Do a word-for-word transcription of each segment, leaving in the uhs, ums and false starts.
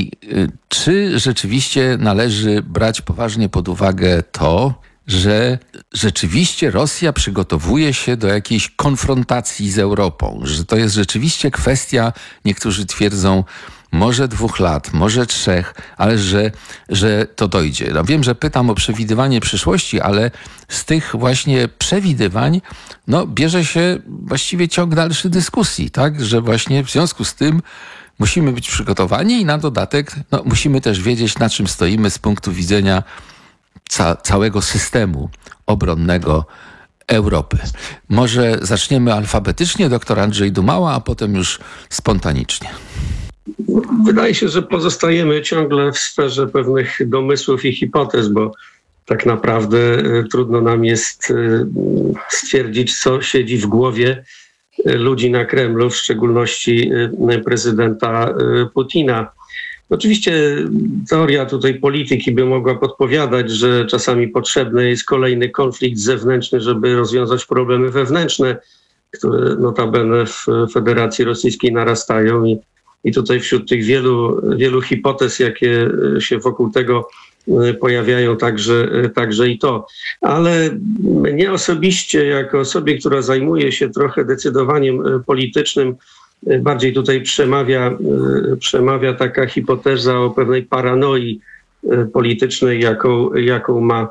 I czy rzeczywiście należy brać poważnie pod uwagę to, że rzeczywiście Rosja przygotowuje się do jakiejś konfrontacji z Europą, że to jest rzeczywiście kwestia, niektórzy twierdzą, może dwóch lat, może trzech, ale że, że to dojdzie. No wiem, że pytam o przewidywanie przyszłości, ale z tych właśnie przewidywań no, bierze się właściwie ciąg dalszy dyskusji, tak? Że właśnie w związku z tym musimy być przygotowani i na dodatek no, musimy też wiedzieć, na czym stoimy z punktu widzenia ca- całego systemu obronnego Europy. Może zaczniemy alfabetycznie, doktor Andrzej Dumała, a potem już spontanicznie. Wydaje się, że pozostajemy ciągle w sferze pewnych domysłów i hipotez, bo tak naprawdę trudno nam jest stwierdzić, co siedzi w głowie ludzi na Kremlu, w szczególności prezydenta Putina. Oczywiście teoria tutaj polityki by mogła podpowiadać, że czasami potrzebny jest kolejny konflikt zewnętrzny, żeby rozwiązać problemy wewnętrzne, które notabene w Federacji Rosyjskiej narastają i I tutaj wśród tych wielu, wielu hipotez, jakie się wokół tego pojawiają, także, także i to. Ale mnie osobiście, jako osobie, która zajmuje się trochę decydowaniem politycznym, bardziej tutaj przemawia, przemawia taka hipoteza o pewnej paranoi politycznej, jaką, jaką ma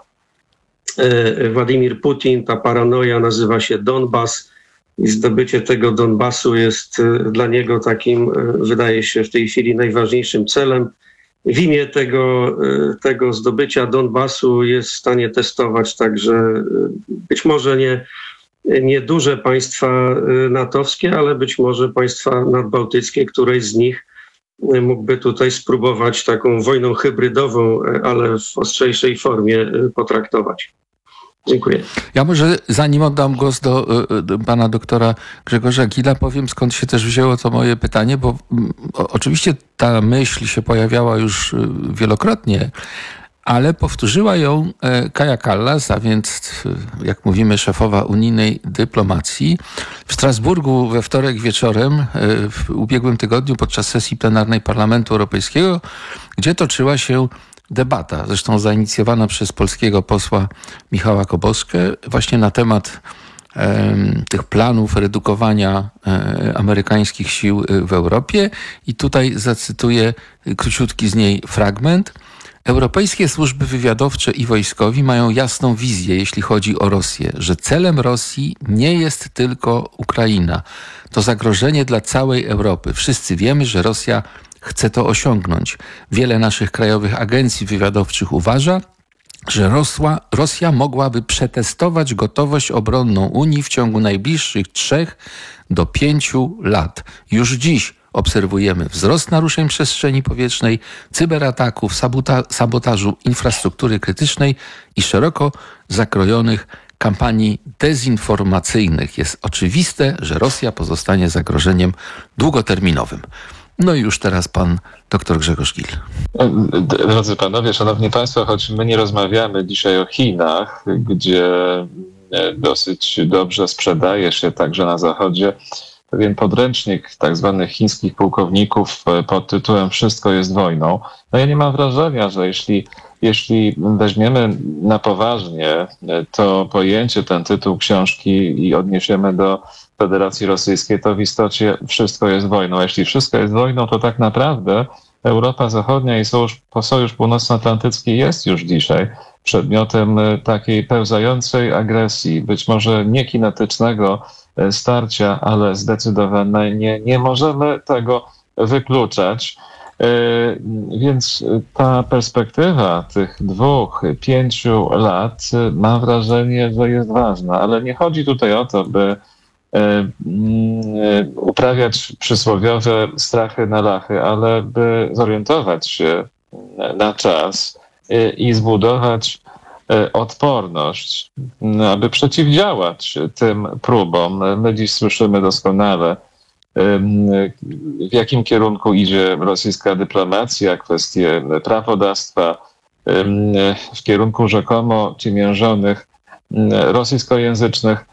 Władimir Putin. Ta paranoja nazywa się Donbas. I zdobycie tego Donbasu jest dla niego takim, wydaje się, w tej chwili najważniejszym celem. W imię tego, tego zdobycia Donbasu jest w stanie testować także być może nie, nie duże państwa natowskie, ale być może państwa nadbałtyckie, któreś z nich mógłby tutaj spróbować taką wojną hybrydową, ale w ostrzejszej formie potraktować. Dziękuję. Ja może zanim oddam głos do, do pana doktora Grzegorza Gilla, powiem skąd się też wzięło to moje pytanie, bo o, oczywiście ta myśl się pojawiała już wielokrotnie, ale powtórzyła ją Kaja Kallas, a więc jak mówimy szefowa unijnej dyplomacji w Strasburgu we wtorek wieczorem w ubiegłym tygodniu podczas sesji plenarnej Parlamentu Europejskiego, gdzie toczyła się debata, zresztą zainicjowana przez polskiego posła Michała Koboskę, właśnie na temat e, tych planów redukowania e, amerykańskich sił w Europie. I tutaj zacytuję króciutki z niej fragment. Europejskie służby wywiadowcze i wojskowi mają jasną wizję, jeśli chodzi o Rosję, że celem Rosji nie jest tylko Ukraina. To zagrożenie dla całej Europy. Wszyscy wiemy, że Rosja chce to osiągnąć. Wiele naszych krajowych agencji wywiadowczych uważa, że Rosła, Rosja mogłaby przetestować gotowość obronną Unii w ciągu najbliższych trzech do pięciu lat. Już dziś obserwujemy wzrost naruszeń przestrzeni powietrznej, cyberataków, sabota- sabotażu infrastruktury krytycznej i szeroko zakrojonych kampanii dezinformacyjnych. Jest oczywiste, że Rosja pozostanie zagrożeniem długoterminowym. No i już teraz pan dr Grzegorz Gill. Drodzy panowie, szanowni państwo, choć my nie rozmawiamy dzisiaj o Chinach, gdzie dosyć dobrze sprzedaje się także na Zachodzie pewien podręcznik tak zwanych chińskich pułkowników pod tytułem Wszystko jest wojną. No ja nie mam wrażenia, że jeśli, jeśli weźmiemy na poważnie to pojęcie, ten tytuł książki i odniesiemy do Federacji Rosyjskiej, to w istocie wszystko jest wojną. A jeśli wszystko jest wojną, to tak naprawdę Europa Zachodnia i Sojusz, Sojusz Północnoatlantycki jest już dzisiaj przedmiotem takiej pełzającej agresji, być może nie kinetycznego starcia, ale zdecydowanie nie, nie możemy tego wykluczać. Więc ta perspektywa tych dwóch, pięciu lat, mam wrażenie, że jest ważna, ale nie chodzi tutaj o to, by uprawiać przysłowiowe strachy na lachy, ale by zorientować się na czas i zbudować odporność, aby przeciwdziałać tym próbom. My dziś słyszymy doskonale, w jakim kierunku idzie rosyjska dyplomacja, kwestie prawodawstwa, w kierunku rzekomo ciemiężonych rosyjskojęzycznych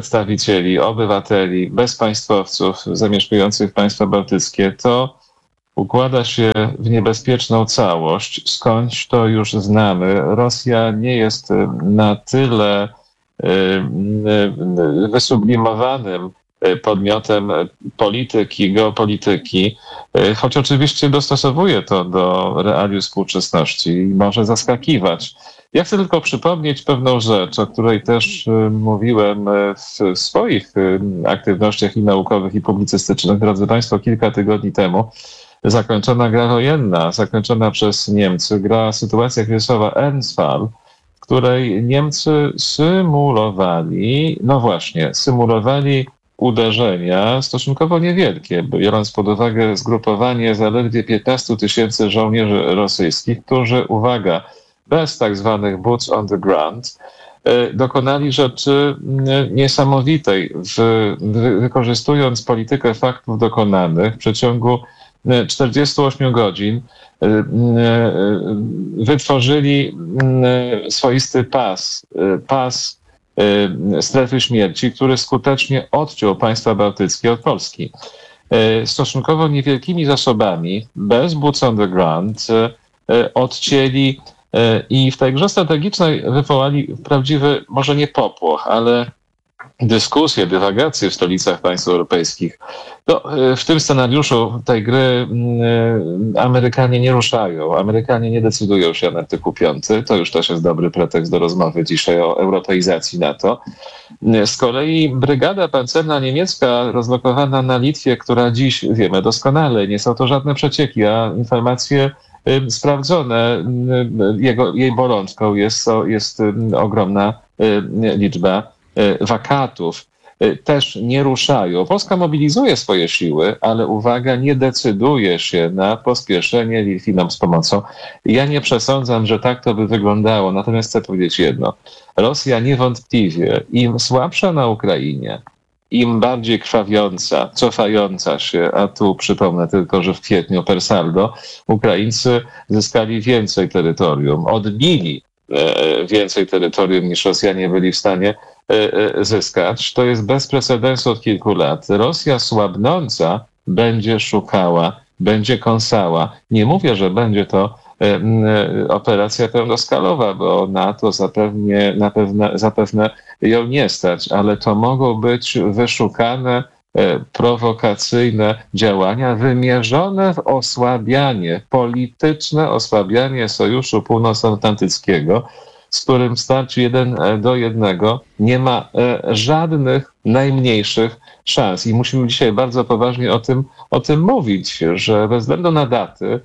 przedstawicieli, obywateli, bezpaństwowców zamieszkujących państwa bałtyckie. To układa się w niebezpieczną całość. Skądś to już znamy. Rosja nie jest na tyle wysublimowanym podmiotem polityki, geopolityki, choć oczywiście dostosowuje to do realiów współczesności i może zaskakiwać. Ja chcę tylko przypomnieć pewną rzecz, o której też mówiłem w swoich aktywnościach i naukowych, i publicystycznych. Drodzy Państwo, kilka tygodni temu zakończona gra wojenna, zakończona przez Niemcy, gra sytuacja kryzysowa Ernstfall, w której Niemcy symulowali, no właśnie, symulowali uderzenia stosunkowo niewielkie, biorąc pod uwagę zgrupowanie zaledwie piętnastu tysięcy żołnierzy rosyjskich, którzy, uwaga, bez tak zwanych boots on the ground, dokonali rzeczy niesamowitej, w, wykorzystując politykę faktów dokonanych w przeciągu czterdziestu ośmiu godzin wytworzyli swoisty pas, pas strefy śmierci, który skutecznie odciął państwa bałtyckie od Polski. Stosunkowo niewielkimi zasobami, bez boots on the ground, odcięli i w tej grze strategicznej wywołali prawdziwy, może nie popłoch, ale dyskusje, dywagacje w stolicach państw europejskich. No, w tym scenariuszu tej gry Amerykanie nie ruszają. Amerykanie nie decydują się na artykuł piąty. To już też jest dobry pretekst do rozmowy dzisiaj o europeizacji NATO. Z kolei brygada pancerna niemiecka rozlokowana na Litwie, która dziś, wiemy doskonale, nie są to żadne przecieki, a informacje sprawdzone. Jego, jej bolączką jest, jest ogromna liczba wakatów. Też nie ruszają. Polska mobilizuje swoje siły, ale uwaga, nie decyduje się na pospieszenie Litwinom z pomocą. Ja nie przesądzam, że tak to by wyglądało, natomiast chcę powiedzieć jedno. Rosja niewątpliwie im słabsza na Ukrainie, im bardziej krwawiąca, cofająca się, a tu przypomnę tylko, że w kwietniu per saldo Ukraińcy zyskali więcej terytorium, odbili więcej terytorium niż Rosjanie byli w stanie zyskać. To jest bez precedensu od kilku lat. Rosja słabnąca będzie szukała, będzie kąsała. Nie mówię, że będzie to operacja pełnoskalowa, bo NATO zapewne, zapewne, zapewne ją nie stać, ale to mogą być wyszukane, prowokacyjne działania wymierzone w osłabianie, polityczne osłabianie Sojuszu Północnoatlantyckiego, z którym w starciu jeden do jednego nie ma żadnych najmniejszych szans. I musimy dzisiaj bardzo poważnie o tym, o tym mówić, że bez względu na daty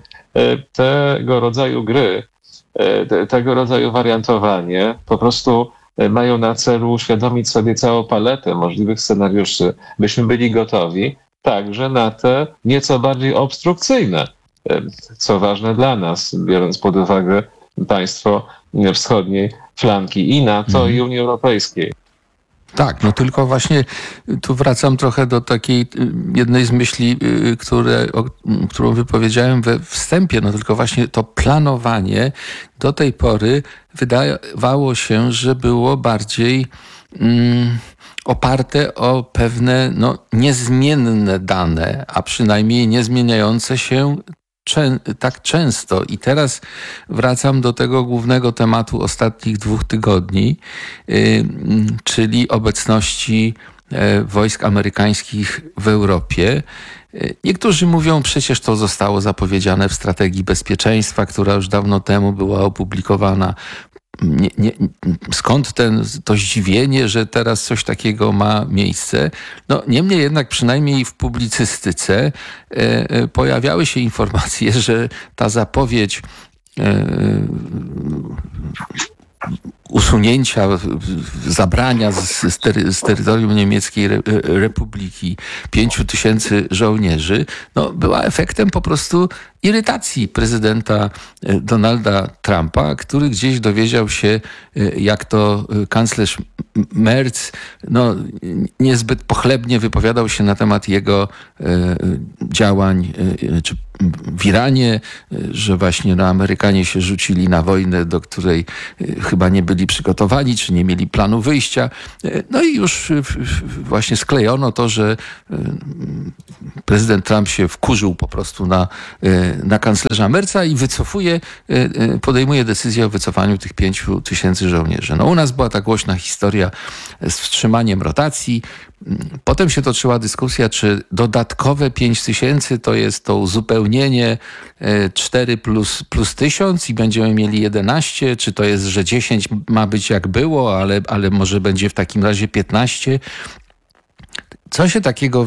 tego rodzaju gry, tego rodzaju wariantowanie po prostu mają na celu uświadomić sobie całą paletę możliwych scenariuszy, byśmy byli gotowi także na te nieco bardziej obstrukcyjne, co ważne dla nas, biorąc pod uwagę państwo wschodniej flanki i NATO, mhm. i Unii Europejskiej. Tak, no tylko właśnie tu wracam trochę do takiej jednej z myśli, które, o, którą wypowiedziałem we wstępie, no tylko właśnie to planowanie do tej pory wydawało się, że było bardziej mm, oparte o pewne no, niezmienne dane, a przynajmniej niezmieniające się tak często. I teraz wracam do tego głównego tematu ostatnich dwóch tygodni, czyli obecności wojsk amerykańskich w Europie. Niektórzy mówią, przecież to zostało zapowiedziane w strategii bezpieczeństwa, która już dawno temu była opublikowana. Nie, nie, skąd ten, to zdziwienie, że teraz coś takiego ma miejsce? No, niemniej jednak przynajmniej w publicystyce e, pojawiały się informacje, że ta zapowiedź e, usunięcia, zabrania z, z, tery, z terytorium Niemieckiej Re, Republiki pięciu tysięcy żołnierzy, no, była efektem po prostu irytacji prezydenta Donalda Trumpa, który gdzieś dowiedział się, jak to kanclerz Merz no, niezbyt pochlebnie wypowiadał się na temat jego działań czy w Iranie, że właśnie no, Amerykanie się rzucili na wojnę, do której chyba nie byli przygotowani, czy nie mieli planu wyjścia. No i już właśnie sklejono to, że prezydent Trump się wkurzył po prostu na, na kanclerza Merza i wycofuje, podejmuje decyzję o wycofaniu tych pięciu tysięcy żołnierzy. No u nas była ta głośna historia z wstrzymaniem rotacji. Potem się toczyła dyskusja, czy dodatkowe pięć tysięcy to jest to uzupełnienie cztery plus, plus tysiąc i będziemy mieli jedenaście, czy to jest, że dziesięć ma być jak było, ale, ale może będzie w takim razie piętnaście. Co się takiego,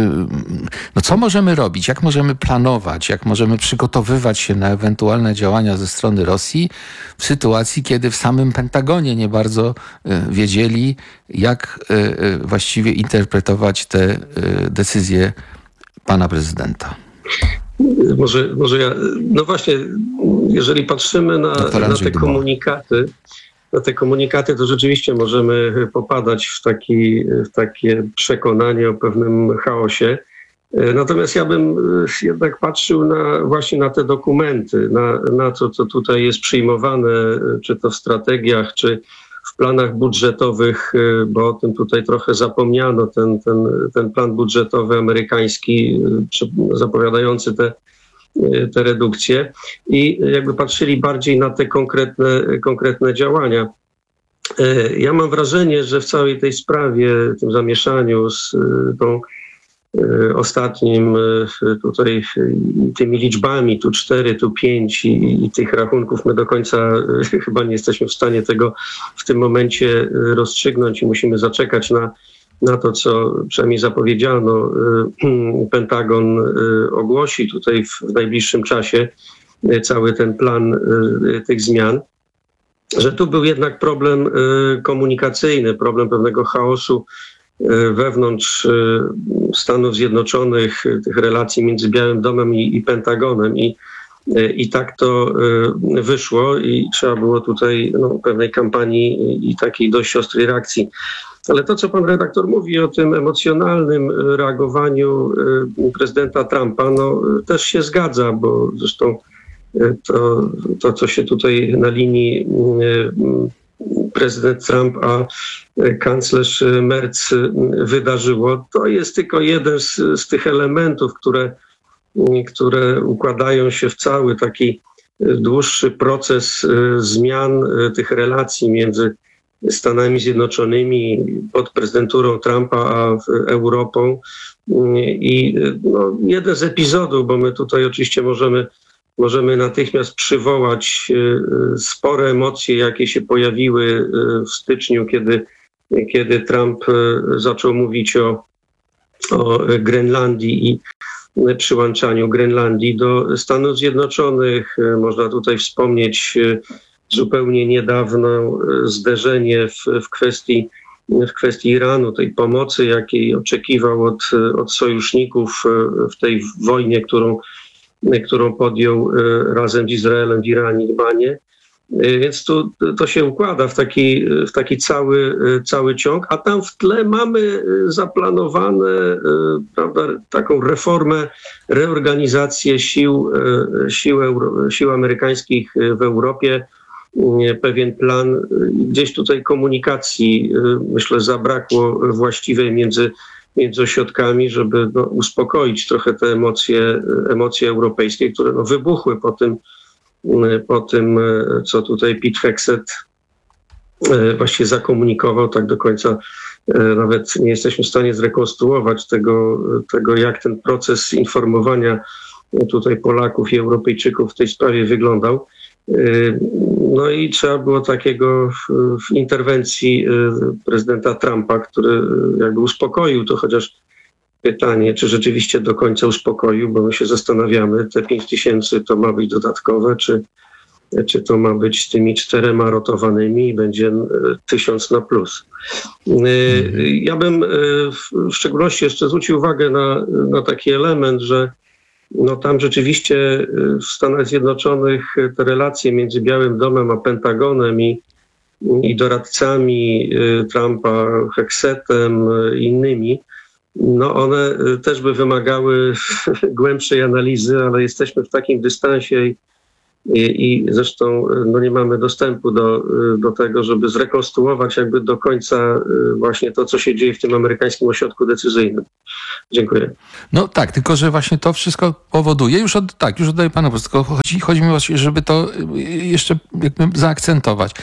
no co możemy robić, jak możemy planować, jak możemy przygotowywać się na ewentualne działania ze strony Rosji w sytuacji, kiedy w samym Pentagonie nie bardzo wiedzieli, jak właściwie interpretować te decyzje pana prezydenta? Może, może ja, no właśnie, jeżeli patrzymy na, na te komunikaty, na te komunikaty, to rzeczywiście możemy popadać w, taki, w takie przekonanie o pewnym chaosie. Natomiast ja bym jednak patrzył na, właśnie na te dokumenty, na, na to, co tutaj jest przyjmowane, czy to w strategiach, czy w planach budżetowych, bo o tym tutaj trochę zapomniano, ten, ten, ten plan budżetowy amerykański zapowiadający te te redukcje i jakby patrzyli bardziej na te konkretne, konkretne działania. Ja mam wrażenie, że w całej tej sprawie, tym zamieszaniu z tą ostatnim tutaj tymi liczbami, tu cztery, tu pięć i, i tych rachunków, my do końca chyba nie jesteśmy w stanie tego w tym momencie rozstrzygnąć i musimy zaczekać na na to, co przynajmniej zapowiedziano, Pentagon ogłosi tutaj w najbliższym czasie cały ten plan tych zmian, że tu był jednak problem komunikacyjny, problem pewnego chaosu wewnątrz Stanów Zjednoczonych, tych relacji między Białym Domem i, i Pentagonem i, i tak to wyszło i trzeba było tutaj no, pewnej kampanii i takiej dość ostrej reakcji. Ale to, co pan redaktor mówi o tym emocjonalnym reagowaniu prezydenta Trumpa, no też się zgadza, bo zresztą to, to co się tutaj na linii prezydent Trump a kanclerz Merz wydarzyło, to jest tylko jeden z, z tych elementów, które, które układają się w cały taki dłuższy proces zmian tych relacji między Stanami Zjednoczonymi pod prezydenturą Trumpa a Europą. I no, jeden z epizodów, bo my tutaj oczywiście możemy, możemy natychmiast przywołać spore emocje, jakie się pojawiły w styczniu, kiedy, kiedy Trump zaczął mówić o, o Grenlandii i przyłączaniu Grenlandii do Stanów Zjednoczonych. Można tutaj wspomnieć zupełnie niedawno zderzenie w, w, kwestii, w kwestii Iranu, tej pomocy, jakiej oczekiwał od, od sojuszników w tej wojnie, którą, którą podjął razem z Izraelem w Iranie, Libanie. Więc tu, to się układa w taki, w taki cały, cały ciąg, a tam w tle mamy zaplanowane, prawda, taką reformę, reorganizację sił, sił, euro, sił amerykańskich w Europie, pewien plan. Gdzieś tutaj komunikacji, myślę, zabrakło właściwej między, między ośrodkami, żeby no, uspokoić trochę te emocje, emocje europejskie, które no, wybuchły po tym, po tym, co tutaj Pete Hegseth właściwie zakomunikował. Tak do końca nawet nie jesteśmy w stanie zrekonstruować tego, tego jak ten proces informowania tutaj Polaków i Europejczyków w tej sprawie wyglądał. No i trzeba było takiego w interwencji prezydenta Trumpa, który jakby uspokoił to, chociaż pytanie, czy rzeczywiście do końca uspokoił, bo my się zastanawiamy, te pięć tysięcy to ma być dodatkowe, czy, czy to ma być z tymi czterema rotowanymi i będzie tysiąc na plus. Ja bym w szczególności jeszcze zwrócił uwagę na, na taki element, że no tam rzeczywiście w Stanach Zjednoczonych te relacje między Białym Domem a Pentagonem i, i doradcami Trumpa, Hexetem i innymi, no one też by wymagały głębszej analizy, ale jesteśmy w takim dystansie i, i zresztą no nie mamy dostępu do, do tego, żeby zrekonstruować jakby do końca właśnie to, co się dzieje w tym amerykańskim ośrodku decyzyjnym. Dziękuję. No tak, tylko że właśnie to wszystko powoduje, już od, tak, już oddaję panu, tylko chodzi, chodzi mi o to, żeby to jeszcze jakby zaakcentować.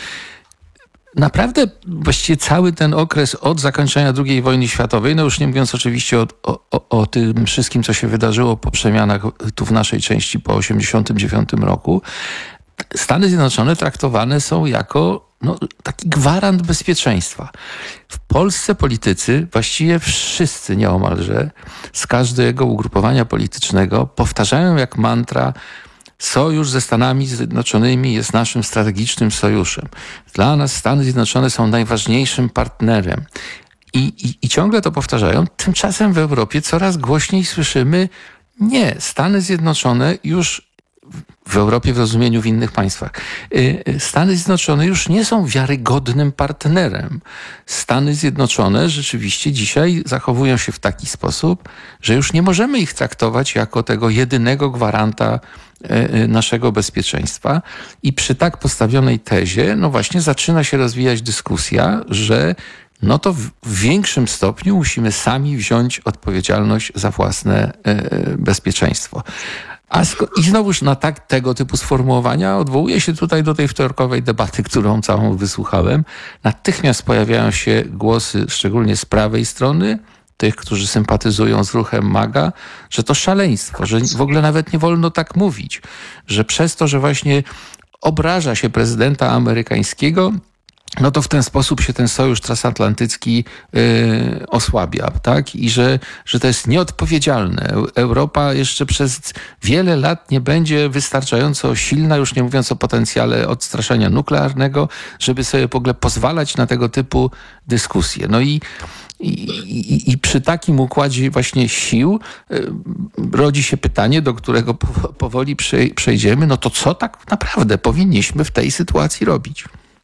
Naprawdę właściwie cały ten okres od zakończenia drugiej wojny światowej, no już nie mówiąc oczywiście o, o, o tym wszystkim, co się wydarzyło po przemianach tu w naszej części po osiemdziesiątym dziewiątym roku, Stany Zjednoczone traktowane są jako no, taki gwarant bezpieczeństwa. W Polsce politycy, właściwie wszyscy nieomalże, z każdego ugrupowania politycznego powtarzają jak mantra: sojusz ze Stanami Zjednoczonymi jest naszym strategicznym sojuszem. Dla nas Stany Zjednoczone są najważniejszym partnerem. I, i, i ciągle to powtarzają. Tymczasem w Europie coraz głośniej słyszymy: nie, Stany Zjednoczone już w Europie w rozumieniu w innych państwach. Stany Zjednoczone już nie są wiarygodnym partnerem. Stany Zjednoczone rzeczywiście dzisiaj zachowują się w taki sposób, że już nie możemy ich traktować jako tego jedynego gwaranta naszego bezpieczeństwa. I przy tak postawionej tezie, no właśnie zaczyna się rozwijać dyskusja, że no to w większym stopniu musimy sami wziąć odpowiedzialność za własne bezpieczeństwo. A I znowuż na tak, tego typu sformułowania odwołuję się tutaj do tej wtorkowej debaty, którą całą wysłuchałem. Natychmiast pojawiają się głosy, szczególnie z prawej strony, tych, którzy sympatyzują z ruchem MAGA, że to szaleństwo, że w ogóle nawet nie wolno tak mówić, że przez to, że właśnie obraża się prezydenta amerykańskiego, no to w ten sposób się ten sojusz transatlantycki yy, osłabia, tak? I że, że to jest nieodpowiedzialne. Europa jeszcze przez wiele lat nie będzie wystarczająco silna, już nie mówiąc o potencjale odstraszania nuklearnego, żeby sobie w ogóle pozwalać na tego typu dyskusje. No i I, i, I przy takim układzie właśnie sił y, rodzi się pytanie, do którego po, powoli przej, przejdziemy, no to co tak naprawdę powinniśmy w tej sytuacji robić?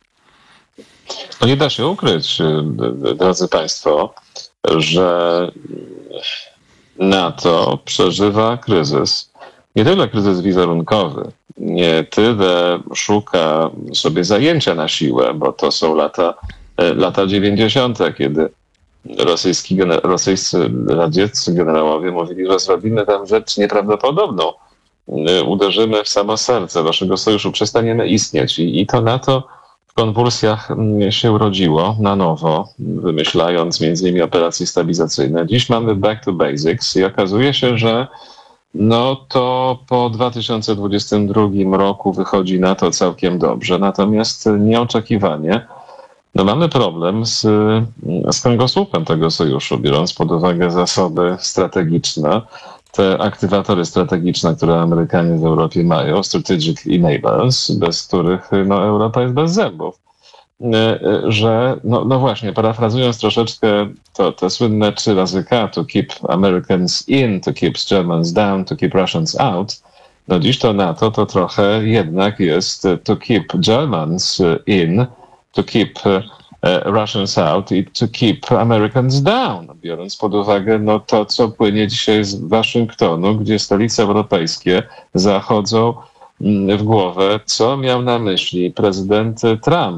No nie da się ukryć, drodzy Państwo, że NATO przeżywa kryzys. Nie tyle kryzys wizerunkowy, nie tyle szuka sobie zajęcia na siłę, bo to są lata, lata dziewięćdziesiąte, kiedy rosyjski, rosyjscy radzieccy generałowie mówili, że zrobimy tam rzecz nieprawdopodobną. Uderzymy w samo serce waszego sojuszu, przestaniemy istnieć. I, i to NATO w konwulsjach się urodziło na nowo, wymyślając między innymi operacje stabilizacyjne. Dziś mamy back to basics i okazuje się, że no to po dwa tysiące dwudziestym drugim roku wychodzi na to całkiem dobrze. Natomiast nieoczekiwanie no mamy problem z, z kręgosłupem tego sojuszu, biorąc pod uwagę zasoby strategiczne, te aktywatory strategiczne, które Amerykanie w Europie mają, strategic enablers, bez których no, Europa jest bez zębów. Że, no, no właśnie, parafrazując troszeczkę to, te słynne trzy razy K, to keep Americans in, to keep Germans down, to keep Russians out, no dziś to NATO to trochę jednak jest to keep Germans in, to keep Russians out i to keep Americans down, biorąc pod uwagę no, to, co płynie dzisiaj z Waszyngtonu, gdzie stolice europejskie zachodzą w głowę, co miał na myśli prezydent Trump.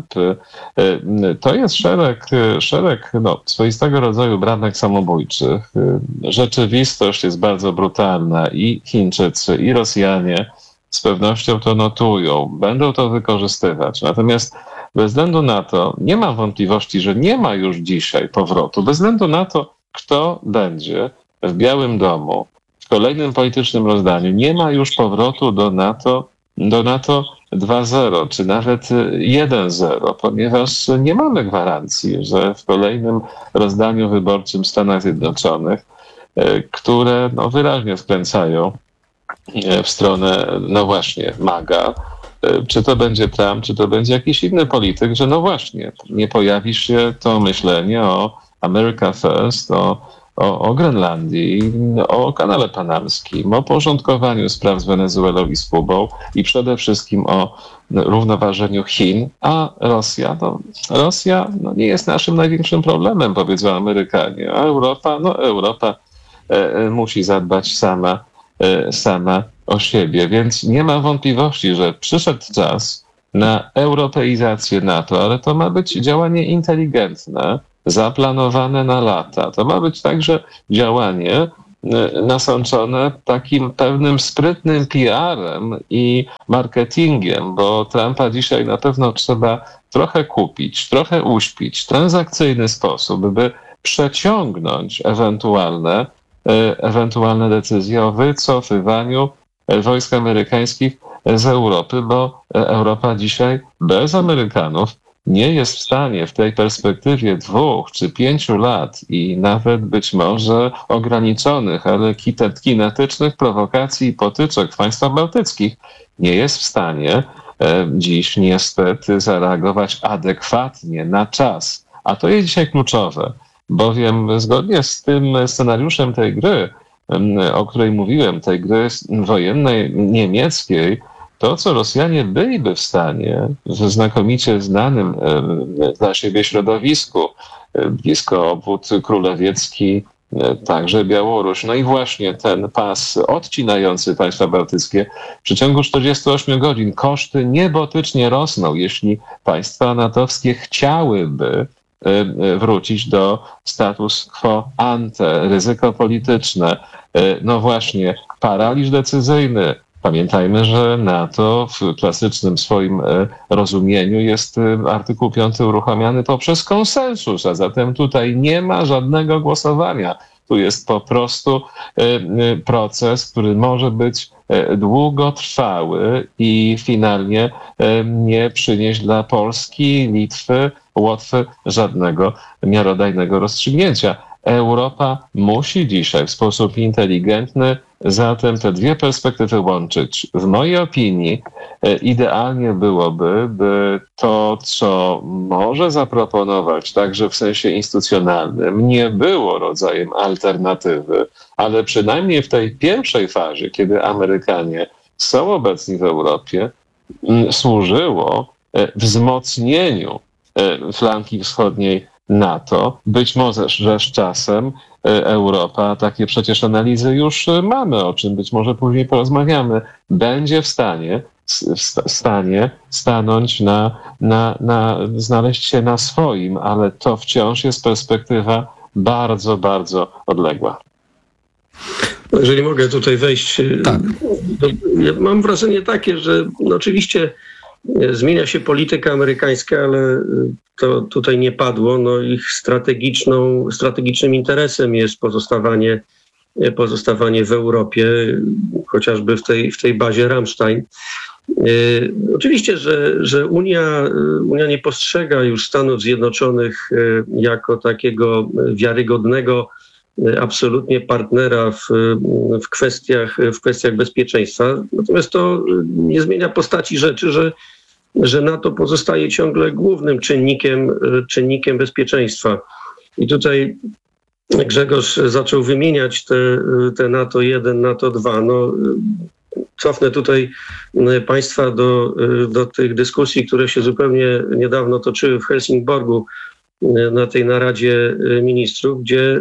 To jest szereg, szereg no, swoistego rodzaju bramek samobójczych. Rzeczywistość jest bardzo brutalna i Chińczycy, i Rosjanie z pewnością to notują, będą to wykorzystywać. Natomiast bez względu na to, nie mam wątpliwości, że nie ma już dzisiaj powrotu, bez względu na to, kto będzie w Białym Domu w kolejnym politycznym rozdaniu, nie ma już powrotu do NATO, do NATO dwa zero, czy nawet jeden zero, ponieważ nie mamy gwarancji, że w kolejnym rozdaniu wyborczym w Stanach Zjednoczonych, które no, wyraźnie skręcają w stronę, no właśnie, MAGA, czy to będzie Trump, czy to będzie jakiś inny polityk, że no właśnie, nie pojawi się to myślenie o America First, o o, o Grenlandii, o kanale panamskim, o porządkowaniu spraw z Wenezuelą i z Kubą i przede wszystkim o równoważeniu Chin, a Rosja, no, Rosja no, nie jest naszym największym problemem, powiedzą Amerykanie, a Europa, no Europa e, musi zadbać sama, e, sama o siebie, więc nie ma wątpliwości, że przyszedł czas na europeizację NATO, ale to ma być działanie inteligentne, zaplanowane na lata. To ma być także działanie nasączone takim pewnym sprytnym P R-em i marketingiem, bo Trumpa dzisiaj na pewno trzeba trochę kupić, trochę uśpić w transakcyjny sposób, by przeciągnąć ewentualne, ewentualne decyzje o wycofywaniu wojsk amerykańskich z Europy, bo Europa dzisiaj bez Amerykanów nie jest w stanie w tej perspektywie dwóch czy pięciu lat i nawet być może ograniczonych, ale kinetycznych prowokacji i potyczek w państwach bałtyckich, nie jest w stanie dziś niestety zareagować adekwatnie na czas. A to jest dzisiaj kluczowe, bowiem zgodnie z tym scenariuszem tej gry, o której mówiłem, tej gry wojennej niemieckiej, to, co Rosjanie byliby w stanie w znakomicie znanym dla siebie środowisku, blisko obwód królewiecki, także Białoruś, no i właśnie ten pas odcinający państwa bałtyckie w przeciągu czterdziestu ośmiu godzin koszty niebotycznie rosną, jeśli państwa natowskie chciałyby wrócić do status quo ante, ryzyko polityczne, no właśnie paraliż decyzyjny. Pamiętajmy, że NATO w klasycznym swoim rozumieniu jest artykuł piąty uruchamiany poprzez konsensus, a zatem tutaj nie ma żadnego głosowania. Tu jest po prostu proces, który może być długotrwały i finalnie nie przynieść dla Polski, Litwy, Łotwy żadnego miarodajnego rozstrzygnięcia. Europa musi dzisiaj w sposób inteligentny zatem te dwie perspektywy łączyć. W mojej opinii idealnie byłoby, by to, co może zaproponować także w sensie instytucjonalnym, nie było rodzajem alternatywy, ale przynajmniej w tej pierwszej fazie, kiedy Amerykanie są obecni w Europie, służyło wzmocnieniu flanki wschodniej NATO. Być może, że z czasem Europa, takie przecież analizy już mamy, o czym być może później porozmawiamy, będzie w stanie, w stanie stanąć na, na, na, znaleźć się na swoim, ale to wciąż jest perspektywa bardzo, bardzo odległa. Jeżeli mogę tutaj wejść, tak. to ja mam wrażenie takie, że no oczywiście zmienia się polityka amerykańska, ale to tutaj nie padło. No ich strategiczną, strategicznym interesem jest pozostawanie, pozostawanie w Europie, chociażby w tej, w tej bazie Ramstein. Oczywiście, że, że Unia, Unia nie postrzega już Stanów Zjednoczonych jako takiego wiarygodnego absolutnie partnera w, w, kwestiach, w kwestiach bezpieczeństwa. Natomiast to nie zmienia postaci rzeczy, że, że NATO pozostaje ciągle głównym czynnikiem, czynnikiem bezpieczeństwa. I tutaj Grzegorz zaczął wymieniać te, te NATO jeden, NATO dwa. No, cofnę tutaj Państwa do, do tych dyskusji, które się zupełnie niedawno toczyły w Helsingborgu na tej naradzie ministrów, gdzie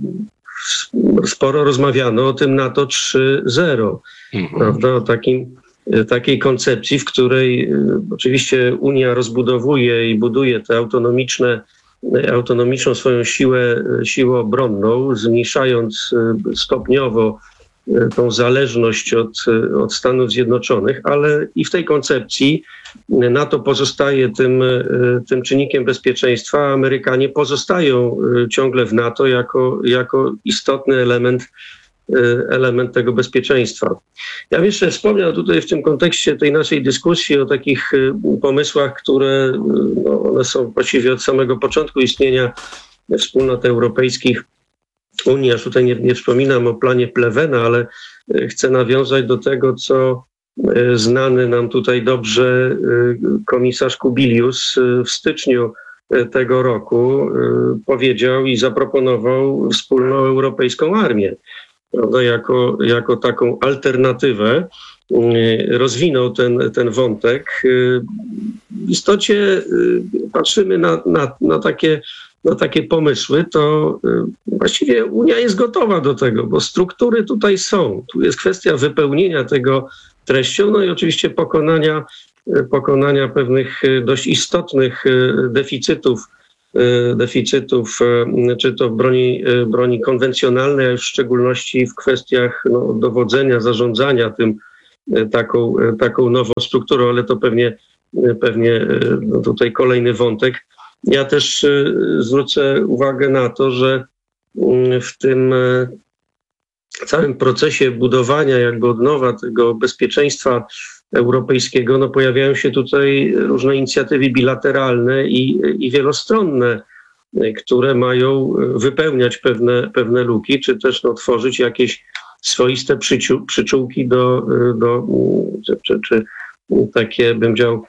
sporo rozmawiano o tym NATO trzy zero, mhm. prawda? O takim, takiej koncepcji, w której oczywiście Unia rozbudowuje i buduje te autonomiczne, autonomiczną swoją siłę, siłę obronną, zmniejszając stopniowo tą zależność od, od Stanów Zjednoczonych, ale i w tej koncepcji NATO pozostaje tym, tym czynnikiem bezpieczeństwa, a Amerykanie pozostają ciągle w NATO jako, jako istotny element, element tego bezpieczeństwa. Ja bym jeszcze wspomniał tutaj w tym kontekście tej naszej dyskusji o takich pomysłach, które no, one są właściwie od samego początku istnienia wspólnot europejskich, Unii, aż tutaj nie, nie wspominam o planie Plevena, ale chcę nawiązać do tego, co znany nam tutaj dobrze komisarz Kubilius w styczniu tego roku powiedział i zaproponował wspólną europejską armię, prawda, jako, jako taką alternatywę. Rozwinął ten, ten wątek. W istocie patrzymy na, na, na, takie, na takie pomysły, to właściwie Unia jest gotowa do tego, bo struktury tutaj są. Tu jest kwestia wypełnienia tego treścią, no i oczywiście pokonania, pokonania pewnych dość istotnych deficytów, deficytów, czy to w broni, broni konwencjonalnej, a już w szczególności w kwestiach no, dowodzenia, zarządzania tym taką, taką nową strukturą, ale to pewnie, pewnie no tutaj kolejny wątek. Ja też zwrócę uwagę na to, że w tym całym procesie budowania jakby od nowa tego bezpieczeństwa europejskiego, no pojawiają się tutaj różne inicjatywy bilateralne i, i wielostronne, które mają wypełniać pewne, pewne luki, czy też no, tworzyć jakieś swoiste przyciu, przyczółki do, do czy, czy, czy takie, bym chciał,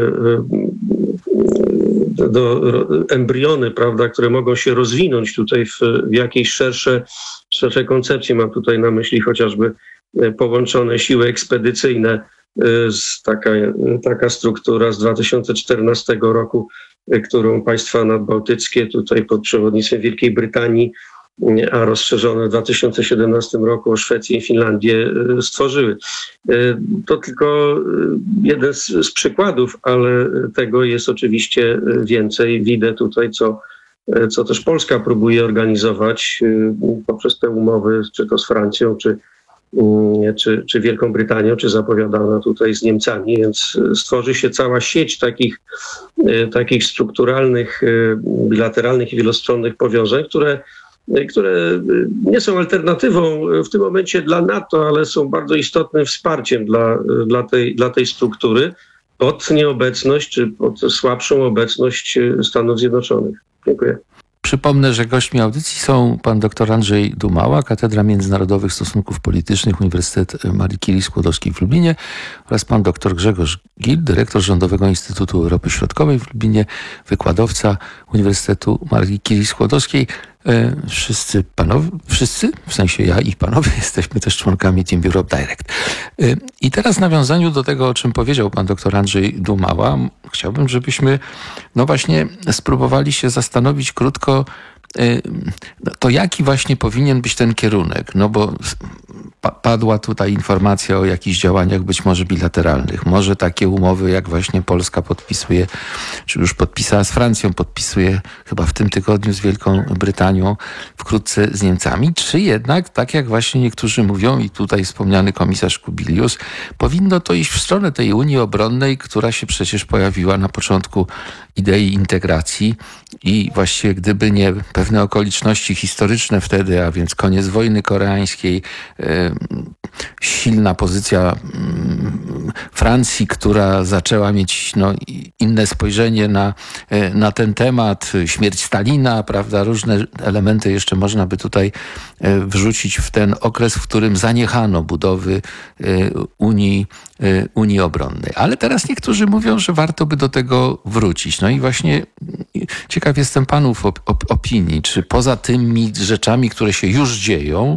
do, do embriony, prawda, które mogą się rozwinąć tutaj w, w jakieś szersze, szersze koncepcje. Mam tutaj na myśli chociażby połączone siły ekspedycyjne, z taka, taka struktura z dwa tysiące czternastego roku, którą państwa nadbałtyckie tutaj pod przewodnictwem Wielkiej Brytanii, a rozszerzone w dwa tysiące siedemnastym roku o Szwecję i Finlandię stworzyły. To tylko jeden z, z przykładów, ale tego jest oczywiście więcej. Widzę tutaj, co, co też Polska próbuje organizować poprzez te umowy, czy to z Francją, czy, czy, czy Wielką Brytanią, czy zapowiadana tutaj z Niemcami, więc stworzy się cała sieć takich, takich strukturalnych, bilateralnych i wielostronnych powiązań, które które nie są alternatywą w tym momencie dla NATO, ale są bardzo istotnym wsparciem dla, dla, tej, dla tej struktury pod nieobecność czy pod słabszą obecność Stanów Zjednoczonych. Dziękuję. Przypomnę, że gośćmi audycji są pan dr Andrzej Dumała, Katedra Międzynarodowych Stosunków Politycznych, Uniwersytet Marii Curie-Skłodowskiej w Lublinie oraz pan dr Grzegorz Gil, dyrektor Rządowego Instytutu Europy Środkowej w Lublinie, wykładowca Uniwersytetu Marii Curie-Skłodowskiej. Wszyscy panowie, wszyscy, w sensie ja i panowie, jesteśmy też członkami Team Europe Direct. I teraz w nawiązaniu do tego, o czym powiedział pan dr Andrzej Dumała, chciałbym, żebyśmy no właśnie spróbowali się zastanowić krótko, to jaki właśnie powinien być ten kierunek, no bo padła tutaj informacja o jakichś działaniach być może bilateralnych, może takie umowy jak właśnie Polska podpisuje, czy już podpisała z Francją, podpisuje chyba w tym tygodniu z Wielką Brytanią, wkrótce z Niemcami, czy jednak, tak jak właśnie niektórzy mówią i tutaj wspomniany komisarz Kubilius, powinno to iść w stronę tej Unii Obronnej, która się przecież pojawiła na początku idei integracji i właściwie gdyby nie pewne okoliczności historyczne wtedy, a więc koniec wojny koreańskiej, silna pozycja Francji, która zaczęła mieć no, inne spojrzenie na, na ten temat, śmierć Stalina, prawda, różne elementy jeszcze można by tutaj wrzucić w ten okres, w którym zaniechano budowy Unii, Unii Obronnej. Ale teraz niektórzy mówią, że warto by do tego wrócić. No i właśnie ciekaw jestem panów op- op- opinii, czy poza tymi rzeczami, które się już dzieją,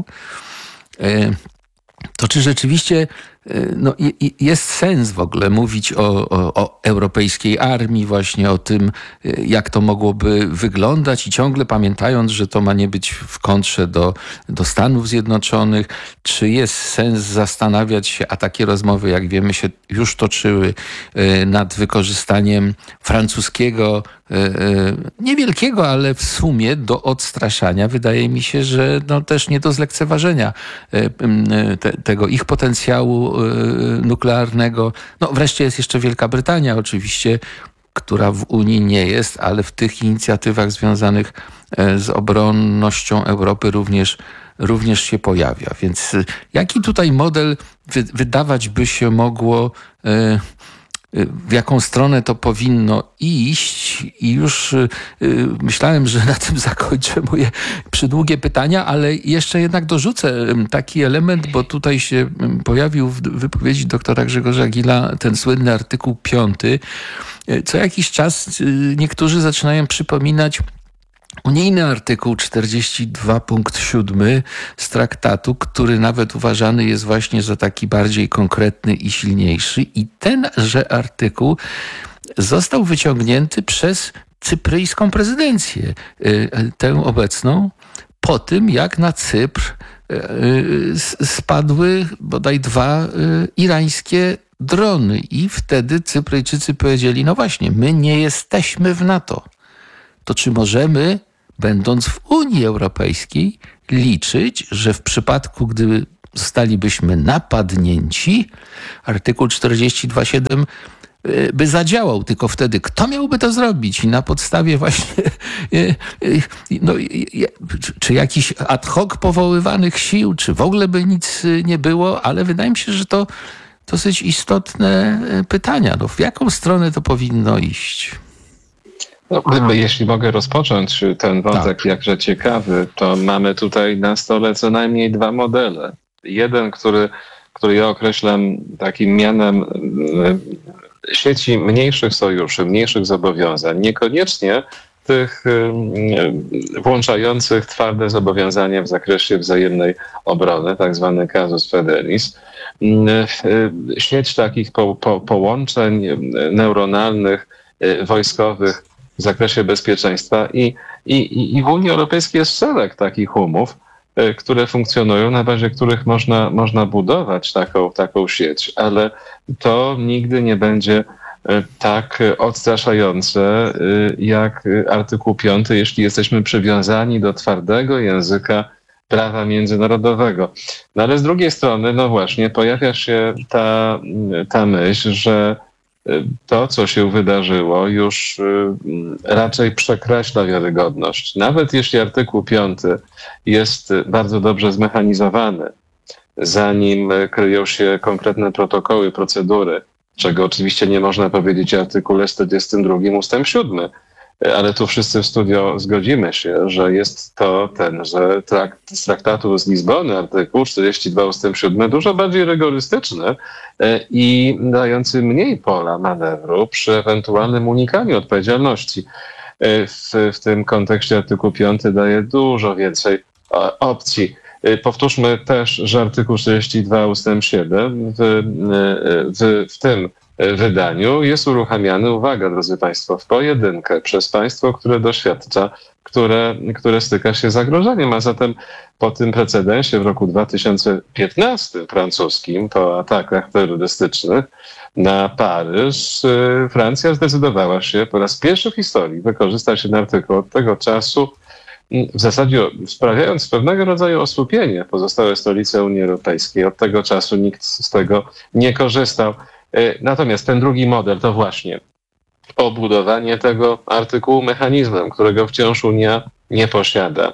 to czy rzeczywiście no, jest sens w ogóle mówić o, o, o europejskiej armii, właśnie o tym, jak to mogłoby wyglądać i ciągle pamiętając, że to ma nie być w kontrze do, do Stanów Zjednoczonych. Czy jest sens zastanawiać się, a takie rozmowy, jak wiemy, się już toczyły nad wykorzystaniem francuskiego, niewielkiego, ale w sumie do odstraszania. Wydaje mi się, że no, też nie do zlekceważenia te, tego ich potencjału nuklearnego. No wreszcie jest jeszcze Wielka Brytania oczywiście, która w Unii nie jest, ale w tych inicjatywach związanych z obronnością Europy również, również się pojawia. Więc jaki tutaj model wy, wydawać by się mogło, w jaką stronę to powinno iść i już y, myślałem, że na tym zakończę moje przydługie pytania, ale jeszcze jednak dorzucę taki element, bo tutaj się pojawił w wypowiedzi doktora Grzegorza Gila ten słynny artykuł piąty, co jakiś czas niektórzy zaczynają przypominać unijny artykuł czterdziesty dwa punkt siedem z traktatu, który nawet uważany jest właśnie za taki bardziej konkretny i silniejszy. I tenże artykuł został wyciągnięty przez cypryjską prezydencję, tę obecną, po tym jak na Cypr spadły bodaj dwa irańskie drony. I wtedy Cypryjczycy powiedzieli, no właśnie, my nie jesteśmy w NATO. To czy możemy, będąc w Unii Europejskiej, liczyć, że w przypadku, gdy zostalibyśmy napadnięci, artykuł czterdziesty dwa siedem by zadziałał, tylko wtedy kto miałby to zrobić i na podstawie właśnie no, czy jakichś ad hoc powoływanych sił, czy w ogóle by nic nie było, ale wydaje mi się, że to dosyć istotne pytania. No, w jaką stronę to powinno iść? No, jeśli mogę rozpocząć ten wątek, tak, jakże ciekawy, to mamy tutaj na stole co najmniej dwa modele. Jeden, który, który ja określam takim mianem sieci mniejszych sojuszy, mniejszych zobowiązań, niekoniecznie tych włączających twarde zobowiązania w zakresie wzajemnej obrony, tak zwany casus belli, sieć takich po, po, połączeń neuronalnych, wojskowych w zakresie bezpieczeństwa i, i, i w Unii Europejskiej jest szereg takich umów, które funkcjonują, na bazie których można, można budować taką, taką sieć, ale to nigdy nie będzie tak odstraszające jak artykuł piąty, jeśli jesteśmy przywiązani do twardego języka prawa międzynarodowego. No ale z drugiej strony, no właśnie, pojawia się ta, ta myśl, że to, co się wydarzyło, już raczej przekreśla wiarygodność. Nawet jeśli artykuł piąty jest bardzo dobrze zmechanizowany, zanim kryją się konkretne protokoły, procedury, czego oczywiście nie można powiedzieć o artykule czterdziestym drugim ustęp siódmy, ale tu wszyscy w studio zgodzimy się, że jest to tenże trakt, z traktatu z Lizbony, artykuł czterdziesty drugi ustęp siódmy, dużo bardziej rygorystyczny i dający mniej pola manewru przy ewentualnym unikaniu odpowiedzialności. W, w tym kontekście artykuł piąty daje dużo więcej opcji. Powtórzmy też, że artykuł czterdziesty drugi ustęp siedem w, w, w tym wydaniu jest uruchamiany, uwaga drodzy Państwo, w pojedynkę przez państwo, które doświadcza, które, które styka się z zagrożeniem, a zatem po tym precedensie w roku dwa tysiące piętnastym francuskim, po atakach terrorystycznych na Paryż, Francja zdecydowała się po raz pierwszy w historii wykorzystać ten artykuł. Od tego czasu w zasadzie sprawiając pewnego rodzaju osłupienie pozostałe stolice Unii Europejskiej. Od tego czasu nikt z tego nie korzystał. Natomiast ten drugi model to właśnie obudowanie tego artykułu mechanizmem, którego wciąż Unia nie posiada.